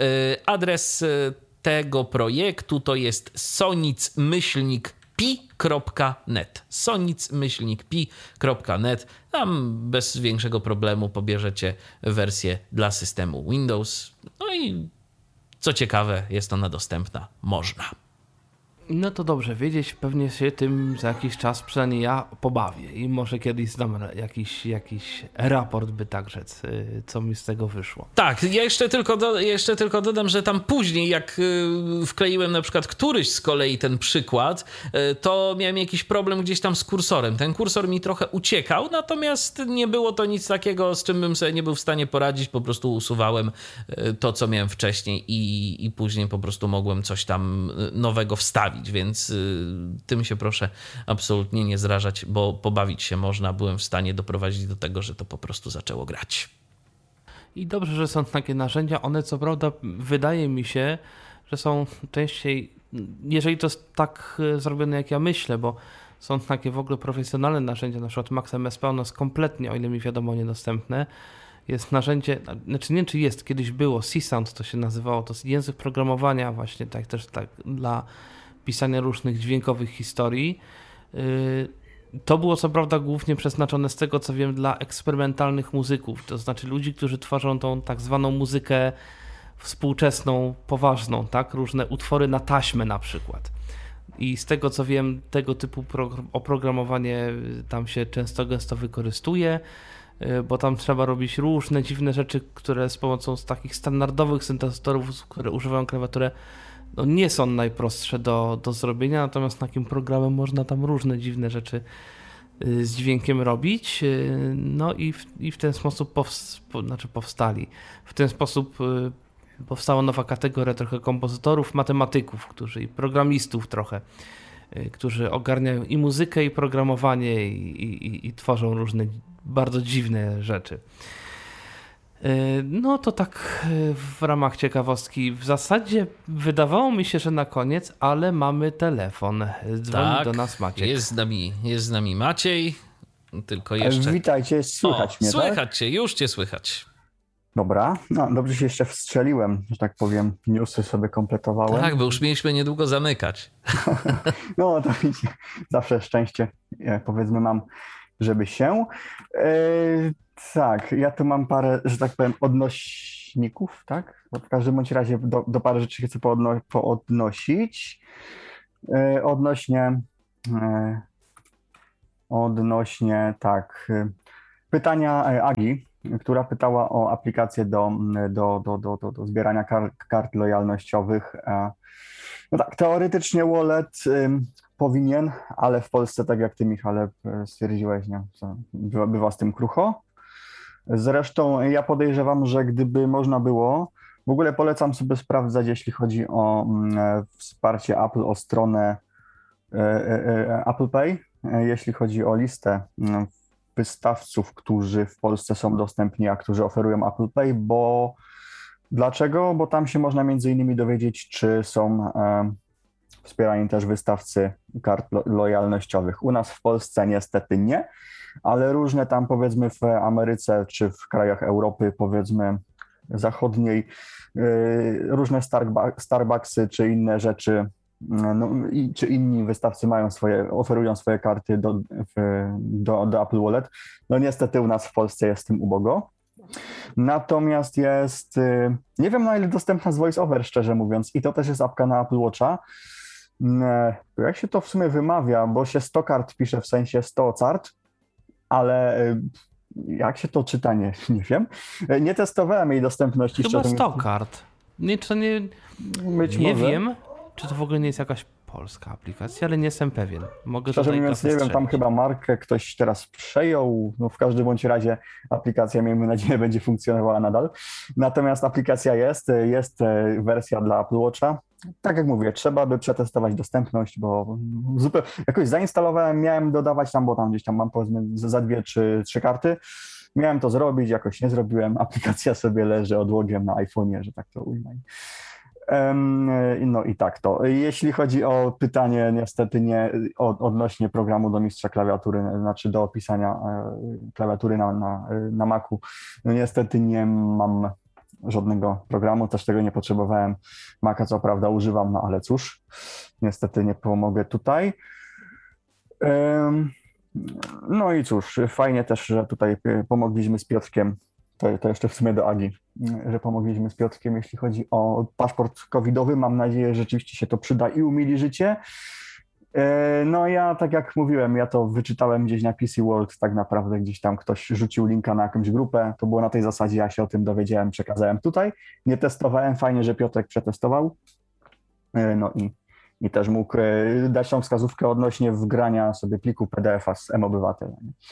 Adres tego projektu to jest sonic myślnik pi kropka net. sonic myślnik pi kropka net. Tam bez większego problemu pobierzecie wersję dla systemu Windows. No i co ciekawe, jest ona dostępna. Można. No to dobrze wiedzieć, pewnie się tym za jakiś czas przynajmniej ja pobawię i może kiedyś zdam jakiś, jakiś raport, by tak rzec, co mi z tego wyszło. Tak, ja jeszcze tylko, do, jeszcze tylko dodam, że tam później jak wkleiłem na przykład któryś z kolei ten przykład, to miałem jakiś problem gdzieś tam z kursorem. Ten kursor mi trochę uciekał, natomiast nie było to nic takiego, z czym bym sobie nie był w stanie poradzić, po prostu usuwałem to, co miałem wcześniej i, i później po prostu mogłem coś tam nowego wstawić. Więc y, tym się proszę absolutnie nie zrażać, bo pobawić się można. Byłem w stanie doprowadzić do tego, że to po prostu zaczęło grać. I dobrze, że są takie narzędzia. One co prawda wydaje mi się, że są częściej, jeżeli to jest tak zrobione jak ja myślę, bo są takie w ogóle profesjonalne narzędzia, na przykład Max M S P, ono jest kompletnie, o ile mi wiadomo, niedostępne. Jest narzędzie, znaczy nie wiem, czy jest, kiedyś było, C-Sound to się nazywało, to jest język programowania właśnie tak też tak dla pisania różnych dźwiękowych historii. To było co prawda głównie przeznaczone, z tego co wiem, dla eksperymentalnych muzyków, to znaczy ludzi, którzy tworzą tą tak zwaną muzykę współczesną, poważną, tak? Różne utwory na taśmę na przykład. I z tego co wiem, tego typu oprogramowanie tam się często gęsto wykorzystuje, bo tam trzeba robić różne dziwne rzeczy, które z pomocą z takich standardowych syntezatorów, które używają klawiaturę, no nie są najprostsze do, do zrobienia, natomiast takim programem można tam różne dziwne rzeczy z dźwiękiem robić. No i w, i w ten sposób powst, znaczy powstali. W ten sposób powstała nowa kategoria trochę kompozytorów, matematyków, którzy i programistów trochę, którzy ogarniają i muzykę, i programowanie, i, i, i tworzą różne bardzo dziwne rzeczy. No to tak w ramach ciekawostki. W zasadzie wydawało mi się, że na koniec, ale mamy telefon. Dzwoni tak, do nas Maciek. Jest z nami, jest z nami Maciej. Tylko jeszcze... Witajcie, słychać o, mnie, Słychać tak? cię, już cię słychać. Dobra, no dobrze się jeszcze wstrzeliłem, że tak powiem, newsy sobie kompletowałem. Tak, bo już mieliśmy niedługo zamykać. No to widzicie, zawsze szczęście, powiedzmy, mam, żeby się. E, tak, ja tu mam parę, że tak powiem, odnośników, tak? W każdym bądź razie do, do parę rzeczy chcę poodno, poodnosić. E, odnośnie, e, odnośnie, tak, pytania Agi, która pytała o aplikację do, do, do, do, do, do zbierania kar, kart lojalnościowych. No tak, teoretycznie wallet ym, powinien, ale w Polsce, tak jak ty, Michale, stwierdziłeś, nie, bywa, bywa z tym krucho. Zresztą ja podejrzewam, że gdyby można było, w ogóle polecam sobie sprawdzać, jeśli chodzi o mm, wsparcie Apple, o stronę y, y, Apple Pay, jeśli chodzi o listę y, wystawców, którzy w Polsce są dostępni, a którzy oferują Apple Pay, bo dlaczego? Bo tam się można między innymi dowiedzieć, czy są e, wspierani też wystawcy kart lo- lojalnościowych. U nas w Polsce niestety nie, ale różne tam, powiedzmy, w Ameryce czy w krajach Europy, powiedzmy zachodniej, e, różne Starba- Starbucksy czy inne rzeczy, no, i, czy inni wystawcy mają swoje, oferują swoje karty do, w, do, do Apple Wallet. No niestety u nas w Polsce jest z tym ubogo. Natomiast jest, nie wiem na ile dostępna z VoiceOver, szczerze mówiąc, i to też jest apka na Apple Watcha. Jak się to w sumie wymawia, bo się sto kart pisze w sensie sto cart, ale jak się to czyta, nie, nie wiem. Nie testowałem jej dostępności. Chyba sto kart. Nie, to nie, Być nie może. wiem, czy to w ogóle nie jest jakaś polska aplikacja, ale nie jestem pewien. Mogę Szczerze tutaj mówiąc, kasę nie wiem, tam strzelić. chyba markę ktoś teraz przejął, no w każdym bądź razie aplikacja, miejmy nadzieję, będzie funkcjonowała nadal. Natomiast aplikacja jest, jest wersja dla Apple Watcha. Tak jak mówię, trzeba by przetestować dostępność, bo zupełnie, jakoś zainstalowałem, miałem dodawać tam, bo tam gdzieś tam mam powiedzmy za dwie czy trzy karty. Miałem to zrobić, jakoś nie zrobiłem. Aplikacja sobie leży odłogiem na iPhone'ie, że tak to ujmę. No i tak to. Jeśli chodzi o pytanie, niestety nie od, odnośnie programu do mistrza klawiatury, znaczy do opisania klawiatury na, na, na Macu, no niestety nie mam żadnego programu, też tego nie potrzebowałem. Maca co prawda używam, no ale cóż, niestety nie pomogę tutaj. No i cóż, fajnie też, że tutaj pomogliśmy z Piotrkiem. To, to jeszcze w sumie do Agi, że pomogliśmy z Piotrkiem, jeśli chodzi o paszport covidowy. Mam nadzieję, że rzeczywiście się to przyda i umili życie. No ja, tak jak mówiłem, ja to wyczytałem gdzieś na P C World, tak naprawdę gdzieś tam ktoś rzucił linka na jakąś grupę, to było na tej zasadzie, ja się o tym dowiedziałem, przekazałem tutaj. Nie testowałem, fajnie, że Piotrek przetestował. No i, i też mógł dać tą wskazówkę odnośnie wgrania sobie pliku P D F-a z mObywatel.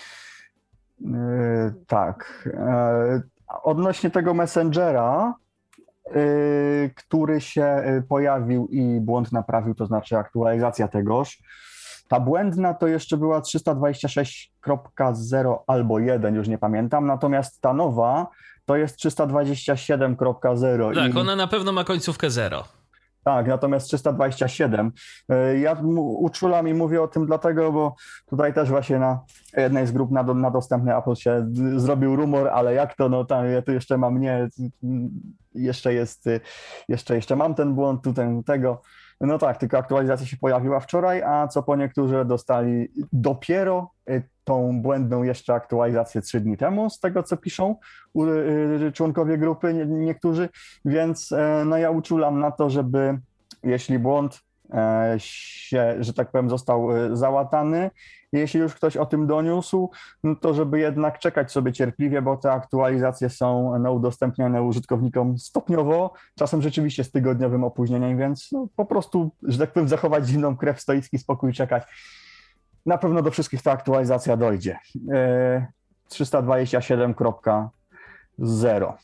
Yy, tak. Yy, odnośnie tego Messengera, yy, który się pojawił i błąd naprawił, to znaczy aktualizacja tegoż. Ta błędna to jeszcze była trzysta dwadzieścia sześć kropka zero albo jeden, już nie pamiętam, natomiast ta nowa to jest trzysta dwadzieścia siedem kropka zero. Tak, i... ona na pewno ma końcówkę zero. Tak, natomiast trzysta dwadzieścia siedem. Ja uczulam i mówię o tym dlatego, bo tutaj też właśnie na jednej z grup na, na dostępny Apple się zrobił rumor, ale jak to, no tam ja tu jeszcze mam, nie, jeszcze jest, jeszcze, jeszcze mam ten błąd, tutaj tego. No tak, tylko aktualizacja się pojawiła wczoraj, a co po niektórzy dostali dopiero tą błędną jeszcze aktualizację trzy dni temu, z tego co piszą członkowie grupy, niektórzy, więc no ja uczulam na to, żeby jeśli błąd się, że tak powiem, został załatany, jeśli już ktoś o tym doniósł, no to żeby jednak czekać sobie cierpliwie, bo te aktualizacje są no, udostępniane użytkownikom stopniowo, czasem rzeczywiście z tygodniowym opóźnieniem, więc no, po prostu, że tak powiem, zachować zimną krew, stoicki spokój, czekać. Na pewno do wszystkich ta aktualizacja dojdzie. trzysta dwadzieścia siedem kropka zero.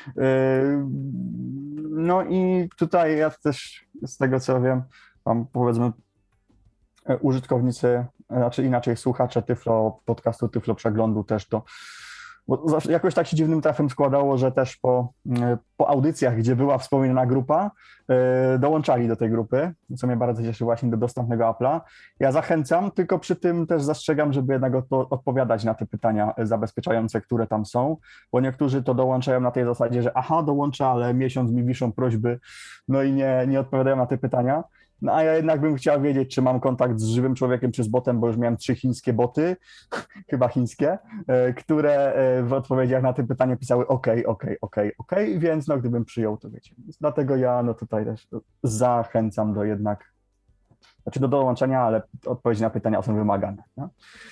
No i tutaj ja też z tego co wiem, tam powiedzmy użytkownicy, znaczy inaczej słuchacze Tyflo, podcastu Tyflo Przeglądu też to Bo jakoś tak się dziwnym trafem składało, że też po, po audycjach, gdzie była wspomniana grupa, dołączali do tej grupy, co mnie bardzo cieszy właśnie do dostępnego Apple'a. Ja zachęcam, tylko przy tym też zastrzegam, żeby jednak odpowiadać na te pytania zabezpieczające, które tam są, bo niektórzy to dołączają na tej zasadzie, że aha, dołączę, ale miesiąc mi wiszą prośby, no i nie, nie odpowiadają na te pytania. No a ja jednak bym chciał wiedzieć, czy mam kontakt z żywym człowiekiem, czy z botem, bo już miałem trzy chińskie boty, chyba chińskie, które w odpowiedziach na te pytanie pisały OK, OK, OK, OK, więc no gdybym przyjął, to wiecie. Dlatego ja no tutaj też zachęcam do jednak, znaczy do dołączenia, ale odpowiedzi na pytania są wymagane. No?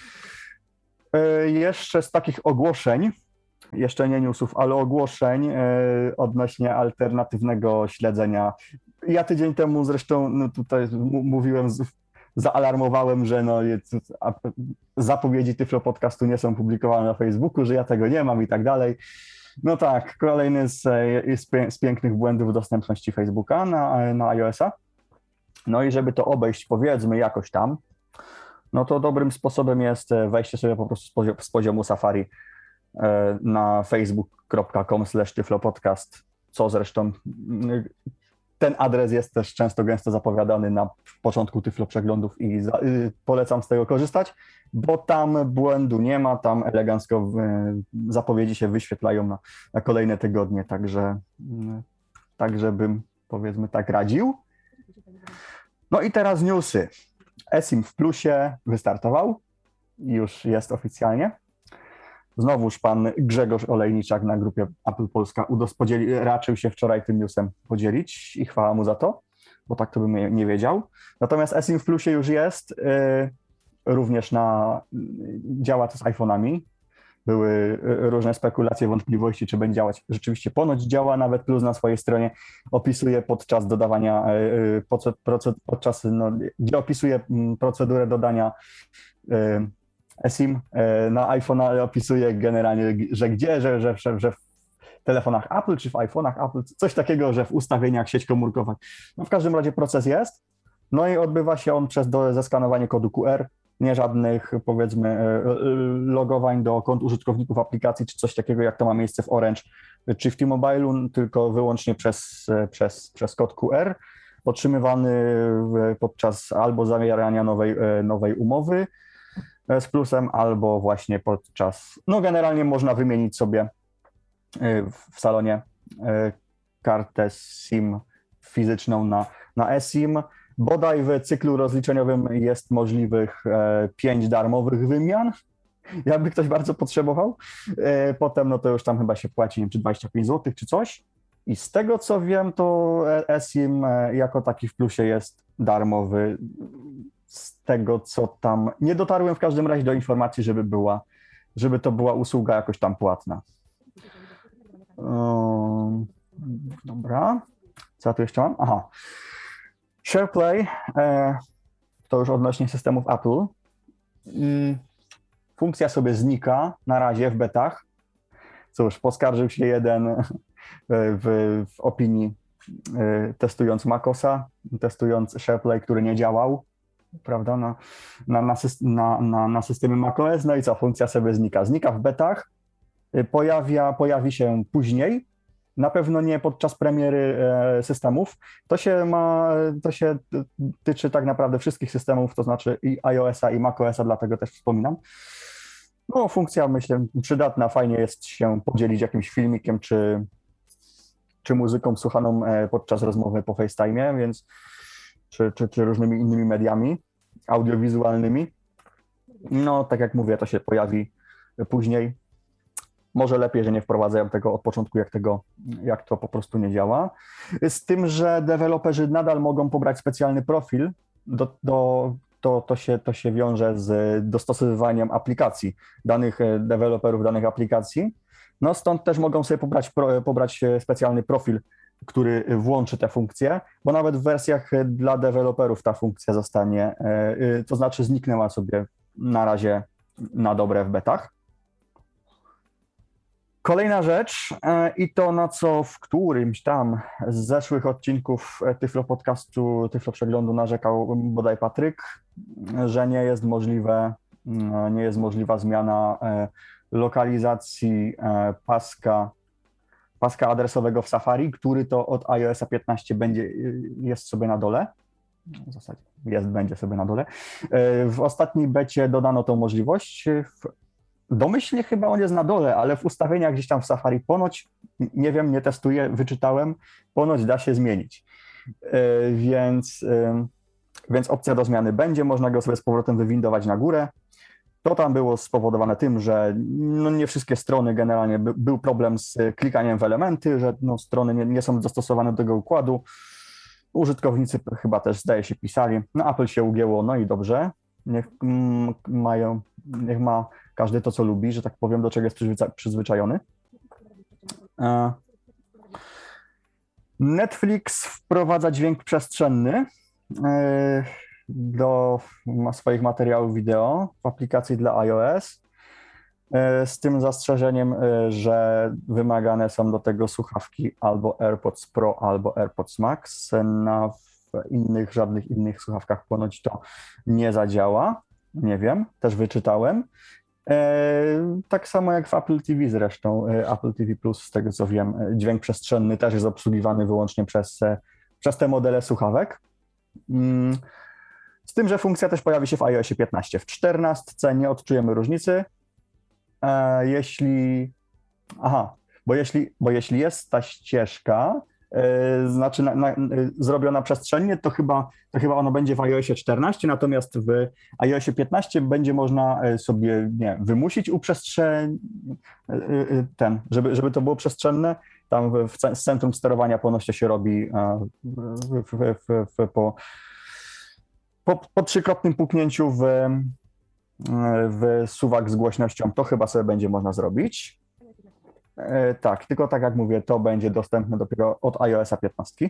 Jeszcze z takich ogłoszeń, jeszcze nie newsów, ale ogłoszeń odnośnie alternatywnego śledzenia. Ja tydzień temu zresztą no tutaj mówiłem, zaalarmowałem, że no zapowiedzi Tyflo Podcastu nie są publikowane na Facebooku, że ja tego nie mam i tak dalej. No tak, kolejny z, z pięknych błędów dostępności Facebooka na, na iOS-a. No i żeby to obejść, powiedzmy, jakoś tam, no to dobrym sposobem jest wejście sobie po prostu z poziomu, z poziomu Safari na facebook kropka com slash tyflopodcast, co zresztą ten adres jest też często gęsto zapowiadany na początku Tyflo Przeglądów i za, y, polecam z tego korzystać, bo tam błędu nie ma, tam elegancko y, zapowiedzi się wyświetlają na, na kolejne tygodnie, także, y, także bym powiedzmy tak radził. No i teraz newsy. eSIM w plusie wystartował, już jest oficjalnie. Znowuż pan Grzegorz Olejniczak na grupie Apple Polska podzieli, raczył się wczoraj tym newsem podzielić i chwała mu za to, bo tak to bym nie wiedział. Natomiast eSIM w plusie już jest, yy, również na, działa to z iPhone'ami. Były różne spekulacje, wątpliwości, czy będzie działać. Rzeczywiście ponoć działa, nawet Plus na swojej stronie opisuje podczas dodawania, yy, podczas, podczas no, gdzie opisuje procedurę dodania yy, eSIM na iPhone opisuje generalnie, że gdzie, że, że, że, że w telefonach Apple czy w iPhone'ach Apple, coś takiego, że w ustawieniach sieć komórkowa. No w każdym razie proces jest, no i odbywa się on przez do, zeskanowanie kodu Q R, nie żadnych powiedzmy logowań do kont użytkowników aplikacji czy coś takiego, jak to ma miejsce w Orange czy w T-Mobile'u, tylko wyłącznie przez, przez, przez kod Q R, otrzymywany podczas albo zawierania nowej, nowej umowy z Plusem, albo właśnie podczas, no generalnie można wymienić sobie w salonie kartę SIM fizyczną na, na eSIM. Bodaj w cyklu rozliczeniowym jest możliwych pięć darmowych wymian, jakby ktoś bardzo potrzebował. Potem no to już tam chyba się płaci, nie wiem, czy dwadzieścia pięć złotych, czy coś. I z tego co wiem, to eSIM jako taki w Plusie jest darmowy. Z tego, co tam... Nie dotarłem w każdym razie do informacji, żeby była, żeby to była usługa jakoś tam płatna. Um, dobra. Co ja tu jeszcze mam? Aha. SharePlay, e, to już odnośnie systemów Apple. Mm, funkcja sobie znika na razie w betach. Cóż, poskarżył się jeden w, w opinii e, testując macOSa, testując SharePlay, który nie działał, prawda, na, na, na, na, na, na systemie macOS, no i co, funkcja sobie znika. Znika w betach, pojawia, pojawi się później, na pewno nie podczas premiery e, systemów. To się ma, to się tyczy tak naprawdę wszystkich systemów, to znaczy i iOS-a i macOS-a, dlatego też wspominam. No, funkcja, myślę, przydatna, fajnie jest się podzielić jakimś filmikiem, czy, czy muzyką słuchaną e, podczas rozmowy po FaceTime'ie, więc Czy, czy, czy różnymi innymi mediami audiowizualnymi. No, tak jak mówię, to się pojawi później. Może lepiej, że nie wprowadzają tego od początku, jak, tego, jak to po prostu nie działa. Z tym, że deweloperzy nadal mogą pobrać specjalny profil, do, do, to, to, się, to się wiąże z dostosowywaniem aplikacji, danych deweloperów danych aplikacji. No stąd też mogą sobie pobrać, pobrać specjalny profil, który włączy te funkcje, bo nawet w wersjach dla deweloperów ta funkcja zostanie, to znaczy zniknęła sobie na razie na dobre w betach. Kolejna rzecz i to, na co w którymś tam z zeszłych odcinków Tyflo Podcastu, Tyflo Przeglądu narzekał bodaj Patryk, że nie jest możliwe, nie jest możliwa zmiana lokalizacji paska, paska adresowego w Safari, który to od iOS piętnaście będzie, jest sobie na dole. W zasadzie jest, będzie sobie na dole. W ostatniej becie dodano tą możliwość. W domyślnie chyba on jest na dole, ale w ustawieniach gdzieś tam w Safari ponoć, nie wiem, nie testuję, wyczytałem, ponoć da się zmienić. Więc, więc opcja do zmiany będzie, można go sobie z powrotem wywindować na górę. To tam było spowodowane tym, że no nie wszystkie strony generalnie, by, był problem z klikaniem w elementy, że no strony nie, nie są dostosowane do tego układu. Użytkownicy chyba też, zdaje się, pisali. No Apple się ugięło, no i dobrze. Niech mm, mają, niech ma każdy to, co lubi, że tak powiem, do czego jest przyzwycza- przyzwyczajony. E... Netflix wprowadza dźwięk przestrzenny e... do swoich materiałów wideo w aplikacji dla iOS, e... z tym zastrzeżeniem, e... że wymagane są do tego słuchawki albo AirPods Pro, albo AirPods Max. Na w innych, żadnych innych słuchawkach ponoć to nie zadziała. Nie wiem, też wyczytałem. E, tak samo jak w Apple T V zresztą. Apple T V Plus, z tego co wiem, dźwięk przestrzenny też jest obsługiwany wyłącznie przez, przez te modele słuchawek. Z tym, że funkcja też pojawi się w iOSie piętnaście. W czternastce nie odczujemy różnicy. E, jeśli... Aha, bo jeśli, bo jeśli jest ta ścieżka, znaczy na, na, zrobiona przestrzennie, to chyba, to chyba ono będzie w iOSie czternaście, natomiast w iOSie piętnaście będzie można sobie nie, wymusić uprzestrzeń, ten, żeby, żeby to było przestrzenne. Tam w, w centrum sterowania ponoć się robi w, w, w, w, po, po, po trzykrotnym puknięciu w, w suwak z głośnością, to chyba sobie będzie można zrobić. E, tak, tylko tak jak mówię, to będzie dostępne dopiero od iOSa piętnaście.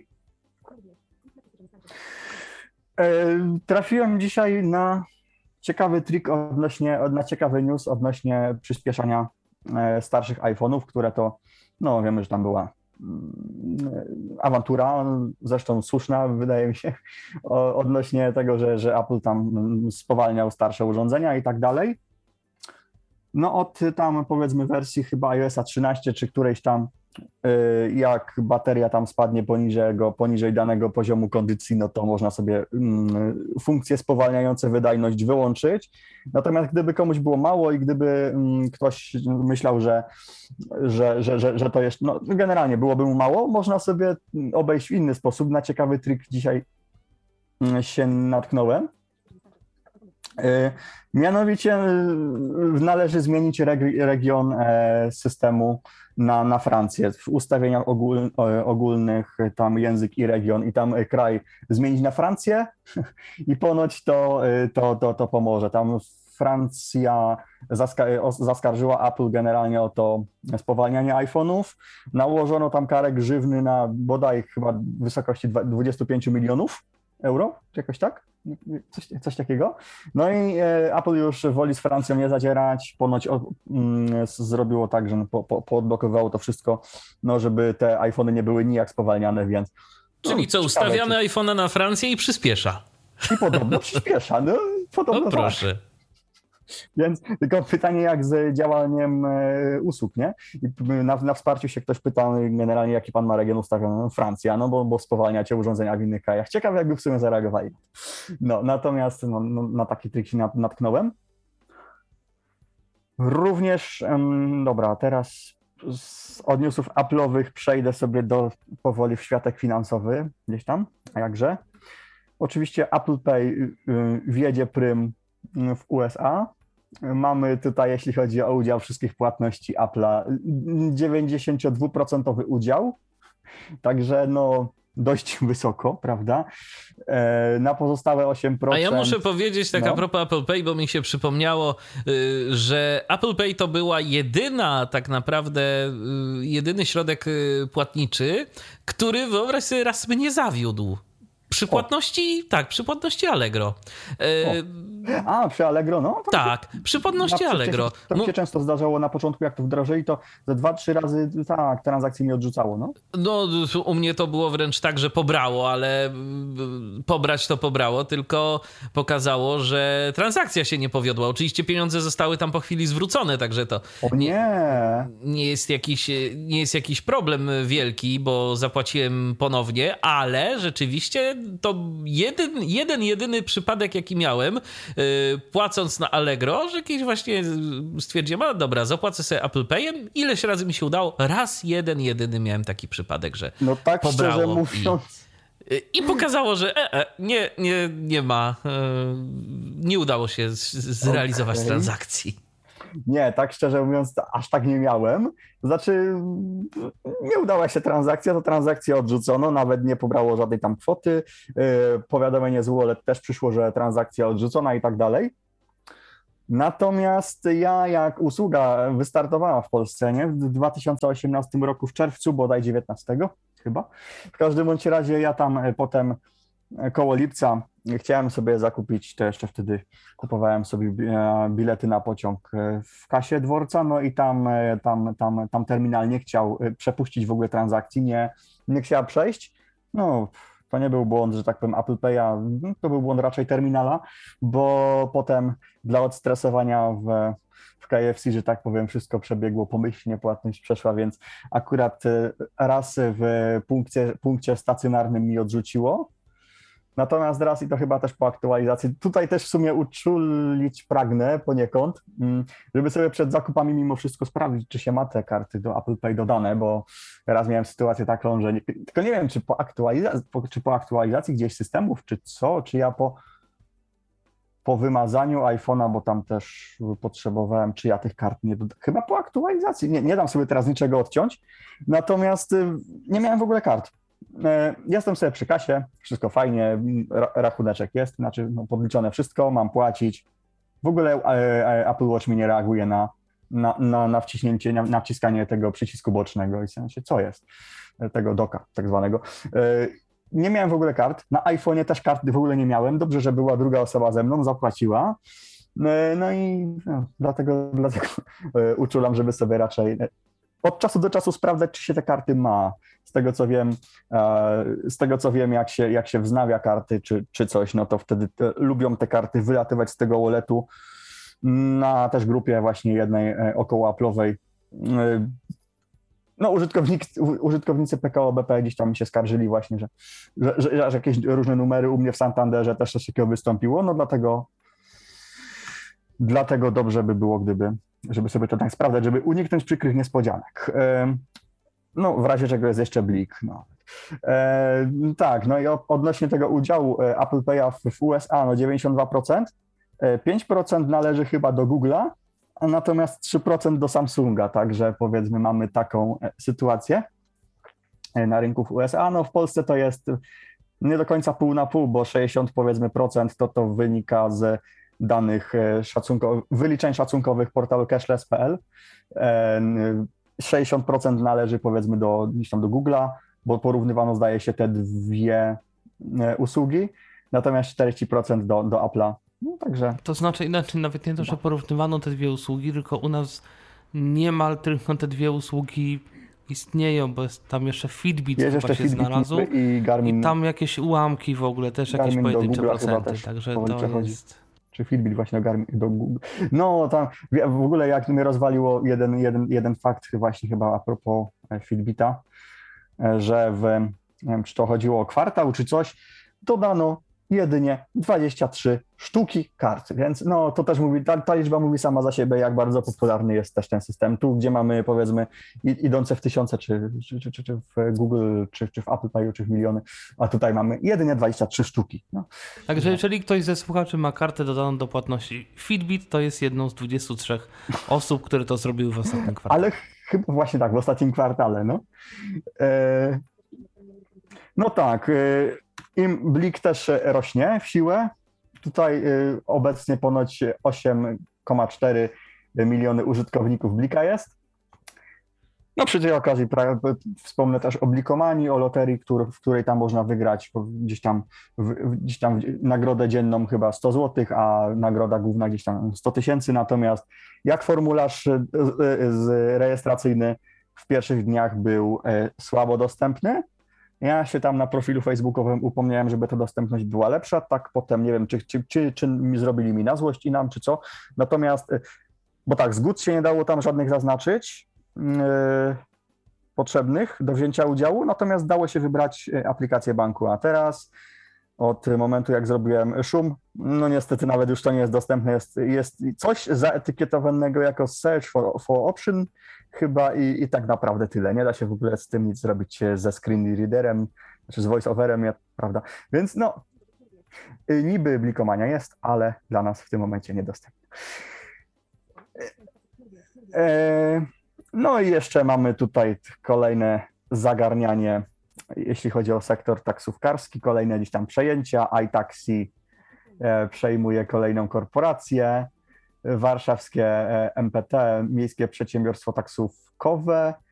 E, trafiłem dzisiaj na ciekawy trik odnośnie, na ciekawy news odnośnie przyspieszania e, starszych iPhone'ów, które to, no wiemy, że tam była mm, awantura, zresztą słuszna, wydaje mi się, o, odnośnie tego, że, że Apple tam spowalniał starsze urządzenia i tak dalej. No od tam powiedzmy wersji chyba iOSa trzynaście czy którejś tam, jak bateria tam spadnie poniżej, poniżej danego poziomu kondycji, no to można sobie funkcje spowalniające wydajność wyłączyć. Natomiast gdyby komuś było mało i gdyby ktoś myślał, że, że, że, że, że to jest, no generalnie byłoby mu mało, można sobie obejść w inny sposób. Na ciekawy trik dzisiaj się natknąłem. Mianowicie należy zmienić region systemu na, na Francję. W ustawieniach ogól, ogólnych tam język i region i tam kraj zmienić na Francję i ponoć to, to, to, to pomoże. Tam Francja zaskarżyła Apple generalnie o to spowalnianie iPhone'ów. Nałożono tam karę grzywny na bodaj chyba wysokości dwadzieścia pięć milionów euro, czy jakoś tak? Coś, coś takiego. No i e, Apple już woli z Francją nie zadzierać. Ponoć o, mm, zrobiło tak, że po, po, poodblokowało to wszystko, no żeby te iPhony nie były nijak spowalniane, więc... Czyli no, co, ustawiamy czy... iPhone'a na Francję i przyspiesza. I podobno przyspiesza, no podobno no proszę. Tak. Więc tylko pytanie, jak z działaniem e, usług, nie? I na, na wsparciu się ktoś pyta generalnie, jaki pan ma region ustawiony? Francja, no bo, bo spowalniacie urządzenia w innych krajach. Ciekawe, jakby w sumie zareagowali. No, natomiast no, no, na taki trik się natknąłem. Również, um, dobra, teraz z od newsów Apple'owych przejdę sobie do powoli w światek finansowy, gdzieś tam, a jakże. Oczywiście Apple Pay y, y, wjedzie prym w U S A. Mamy tutaj, jeśli chodzi o udział wszystkich płatności Apple'a, dziewięćdziesiąt dwa procent udział, także no dość wysoko, prawda? Na pozostałe osiem procent... A ja muszę powiedzieć tak no. a propos Apple Pay, bo mi się przypomniało, że Apple Pay to była jedyna tak naprawdę, jedyny środek płatniczy, który, wyobraź sobie, raz mnie zawiódł. Przy płatności, o. tak, przy płatności Allegro. E, A, przy Allegro, no? To Tak, przy płatności na- Allegro. To mi się często zdarzało na początku, jak to wdrożyli, to ze dwa, trzy razy tak, transakcje mi odrzucało, no. No, u mnie to było wręcz tak, że pobrało, ale mm, pobrać to pobrało, tylko pokazało, że transakcja się nie powiodła. Oczywiście pieniądze zostały tam po chwili zwrócone, także to O nie! nie jest jakiś, nie jest jakiś problem wielki, bo zapłaciłem ponownie, ale rzeczywiście to jeden, jeden jedyny przypadek, jaki miałem, yy, płacąc na Allegro, że kiedyś właśnie stwierdziłem, a dobra, zapłacę sobie Apple Payem. Ileś razy mi się udało? Raz, jeden, jedyny miałem taki przypadek, że No tak pobrało szczerze mówiąc... I, i pokazało, że e, e, nie, nie, nie ma, e, nie udało się z, zrealizować Okej. transakcji. Nie, tak szczerze mówiąc, to aż tak nie miałem. To znaczy, nie udała się transakcja, to transakcję odrzucono, nawet nie pobrało żadnej tam kwoty. Yy, powiadomienie z Wallet też przyszło, że transakcja odrzucona i tak dalej. Natomiast ja, jak usługa wystartowała w Polsce, nie? W dwa tysiące osiemnastym roku, w czerwcu, bodaj dziewiętnastego chyba. W każdym bądź razie ja tam e, potem e, koło lipca chciałem sobie zakupić, to jeszcze wtedy kupowałem sobie e, bilety na pociąg e, w kasie dworca, no i tam, e, tam, tam, tam terminal nie chciał e, przepuścić w ogóle transakcji, nie, nie chciała przejść. No, to nie był błąd, że tak powiem, Apple Pay'a, to był błąd raczej terminala, bo potem dla odstresowania w, w K F C, że tak powiem, wszystko przebiegło pomyślnie, płatność przeszła, więc akurat e, raz w punkcie, punkcie stacjonarnym mi odrzuciło. Natomiast raz i to chyba też po aktualizacji. Tutaj też w sumie uczulić pragnę poniekąd, mm, żeby sobie przed zakupami mimo wszystko sprawdzić, czy się ma te karty do Apple Pay dodane, bo raz miałem sytuację taką, że nie, tylko nie wiem, czy po, aktualizacji, po, czy po aktualizacji gdzieś systemów, czy co, czy ja po, po wymazaniu iPhone'a, bo tam też potrzebowałem, czy ja tych kart nie dodam. Chyba po aktualizacji. Nie, nie dam sobie teraz niczego odciąć, natomiast y, nie miałem w ogóle kart. Jestem sobie przy kasie, wszystko fajnie, rachuneczek jest, znaczy no, podliczone wszystko, mam płacić. W ogóle Apple Watch mi nie reaguje na, na, na, na wciśnięcie, na, na wciskanie tego przycisku bocznego i w sensie, co jest, tego doka tak zwanego. Nie miałem w ogóle kart, na iPhone'ie też karty w ogóle nie miałem, dobrze, że była druga osoba ze mną, zapłaciła. No i no, dlatego, dlatego uczulam, żeby sobie raczej od czasu do czasu sprawdzać, czy się te karty ma. Z tego co wiem, z tego co wiem, jak się, jak się wznawia karty czy, czy coś, no to wtedy te, lubią te karty wylatywać z tego walletu. Na też grupie właśnie jednej około Apple'owej. No użytkownicy, użytkownicy P K O B P gdzieś tam mi się skarżyli właśnie, że, że, że, że jakieś różne numery u mnie w Santanderze też coś takiego wystąpiło, no dlatego dlatego dobrze by było, gdyby żeby sobie to tak sprawdzać, żeby uniknąć przykrych niespodzianek. No, w razie czego jest jeszcze Blik. No. E, tak, no i odnośnie tego udziału Apple Pay'a w, w U S A, no dziewięćdziesiąt dwa procent, pięć procent należy chyba do Google'a, a natomiast trzy procent do Samsunga, także powiedzmy mamy taką sytuację na rynku w U S A. No w Polsce to jest nie do końca pół na pół, bo sześćdziesiąt powiedzmy procent to to wynika z danych szacunkowych, wyliczeń szacunkowych portalu cashless kropka p l. sześćdziesiąt procent należy powiedzmy do, gdzieś tam do Google'a, bo porównywano zdaje się te dwie usługi, natomiast czterdzieści procent do, do Apple'a. No, także... To znaczy inaczej, nawet nie to, że porównywano te dwie usługi, tylko u nas niemal tylko te dwie usługi istnieją, bo jest tam jeszcze Fitbit jest chyba jeszcze się Fitbit znalazł i Garmin. I tam jakieś ułamki w ogóle, też jakieś Garmin pojedyncze Google'a chyba procenty, też także powoli to przechodzi. jest... Czy Fitbit właśnie do, Garmin, do Google. No tam w ogóle jak mnie rozwaliło jeden, jeden, jeden fakt właśnie chyba a propos Fitbita, że w, nie wiem, czy to chodziło o kwartał czy coś, dodano jedynie dwadzieścia trzy sztuki kart, więc no to też mówi, ta, ta liczba mówi sama za siebie, jak bardzo popularny jest też ten system. Tu, gdzie mamy powiedzmy idące w tysiące, czy, czy, czy, czy, czy w Google, czy, czy w Apple Pay, czy w miliony, a tutaj mamy jedynie dwadzieścia trzy sztuki. No. Także jeżeli ktoś ze słuchaczy ma kartę dodaną do płatności Fitbit, to jest jedną z dwudziestu trzech osób, które to zrobiły w ostatnim kwartale. Ale chyba właśnie tak, w ostatnim kwartale, no. E... No tak, e... im Blik też rośnie w siłę. Tutaj y, obecnie ponoć osiem przecinek cztery miliony użytkowników Blika jest. No przy tej okazji pra, wspomnę też o Blikomanii, o loterii, który, w której tam można wygrać gdzieś tam, w, gdzieś tam nagrodę dzienną chyba sto złotych, a nagroda główna gdzieś tam sto tysięcy. Natomiast jak formularz z, z rejestracyjny w pierwszych dniach był słabo dostępny, ja się tam na profilu facebookowym upomniałem, żeby ta dostępność była lepsza, tak potem nie wiem, czy, czy, czy, czy zrobili mi na złość i nam, czy co. Natomiast, bo tak, zgód się nie dało tam żadnych zaznaczyć, yy, potrzebnych do wzięcia udziału, natomiast dało się wybrać aplikację banku, a teraz od momentu, jak zrobiłem szum, no niestety nawet już to nie jest dostępne, jest, jest coś zaetykietowanego jako search for, for option chyba i, i tak naprawdę tyle. Nie da się w ogóle z tym nic zrobić ze screen readerem, znaczy z voice-overem, prawda? Więc no, niby Blikomania jest, ale dla nas w tym momencie niedostępna. E, no i jeszcze mamy tutaj kolejne zagarnianie, jeśli chodzi o sektor taksówkarski, kolejne gdzieś tam przejęcia. iTaxi przejmuje kolejną korporację. Warszawskie M P T, Miejskie Przedsiębiorstwo Taksówkowe,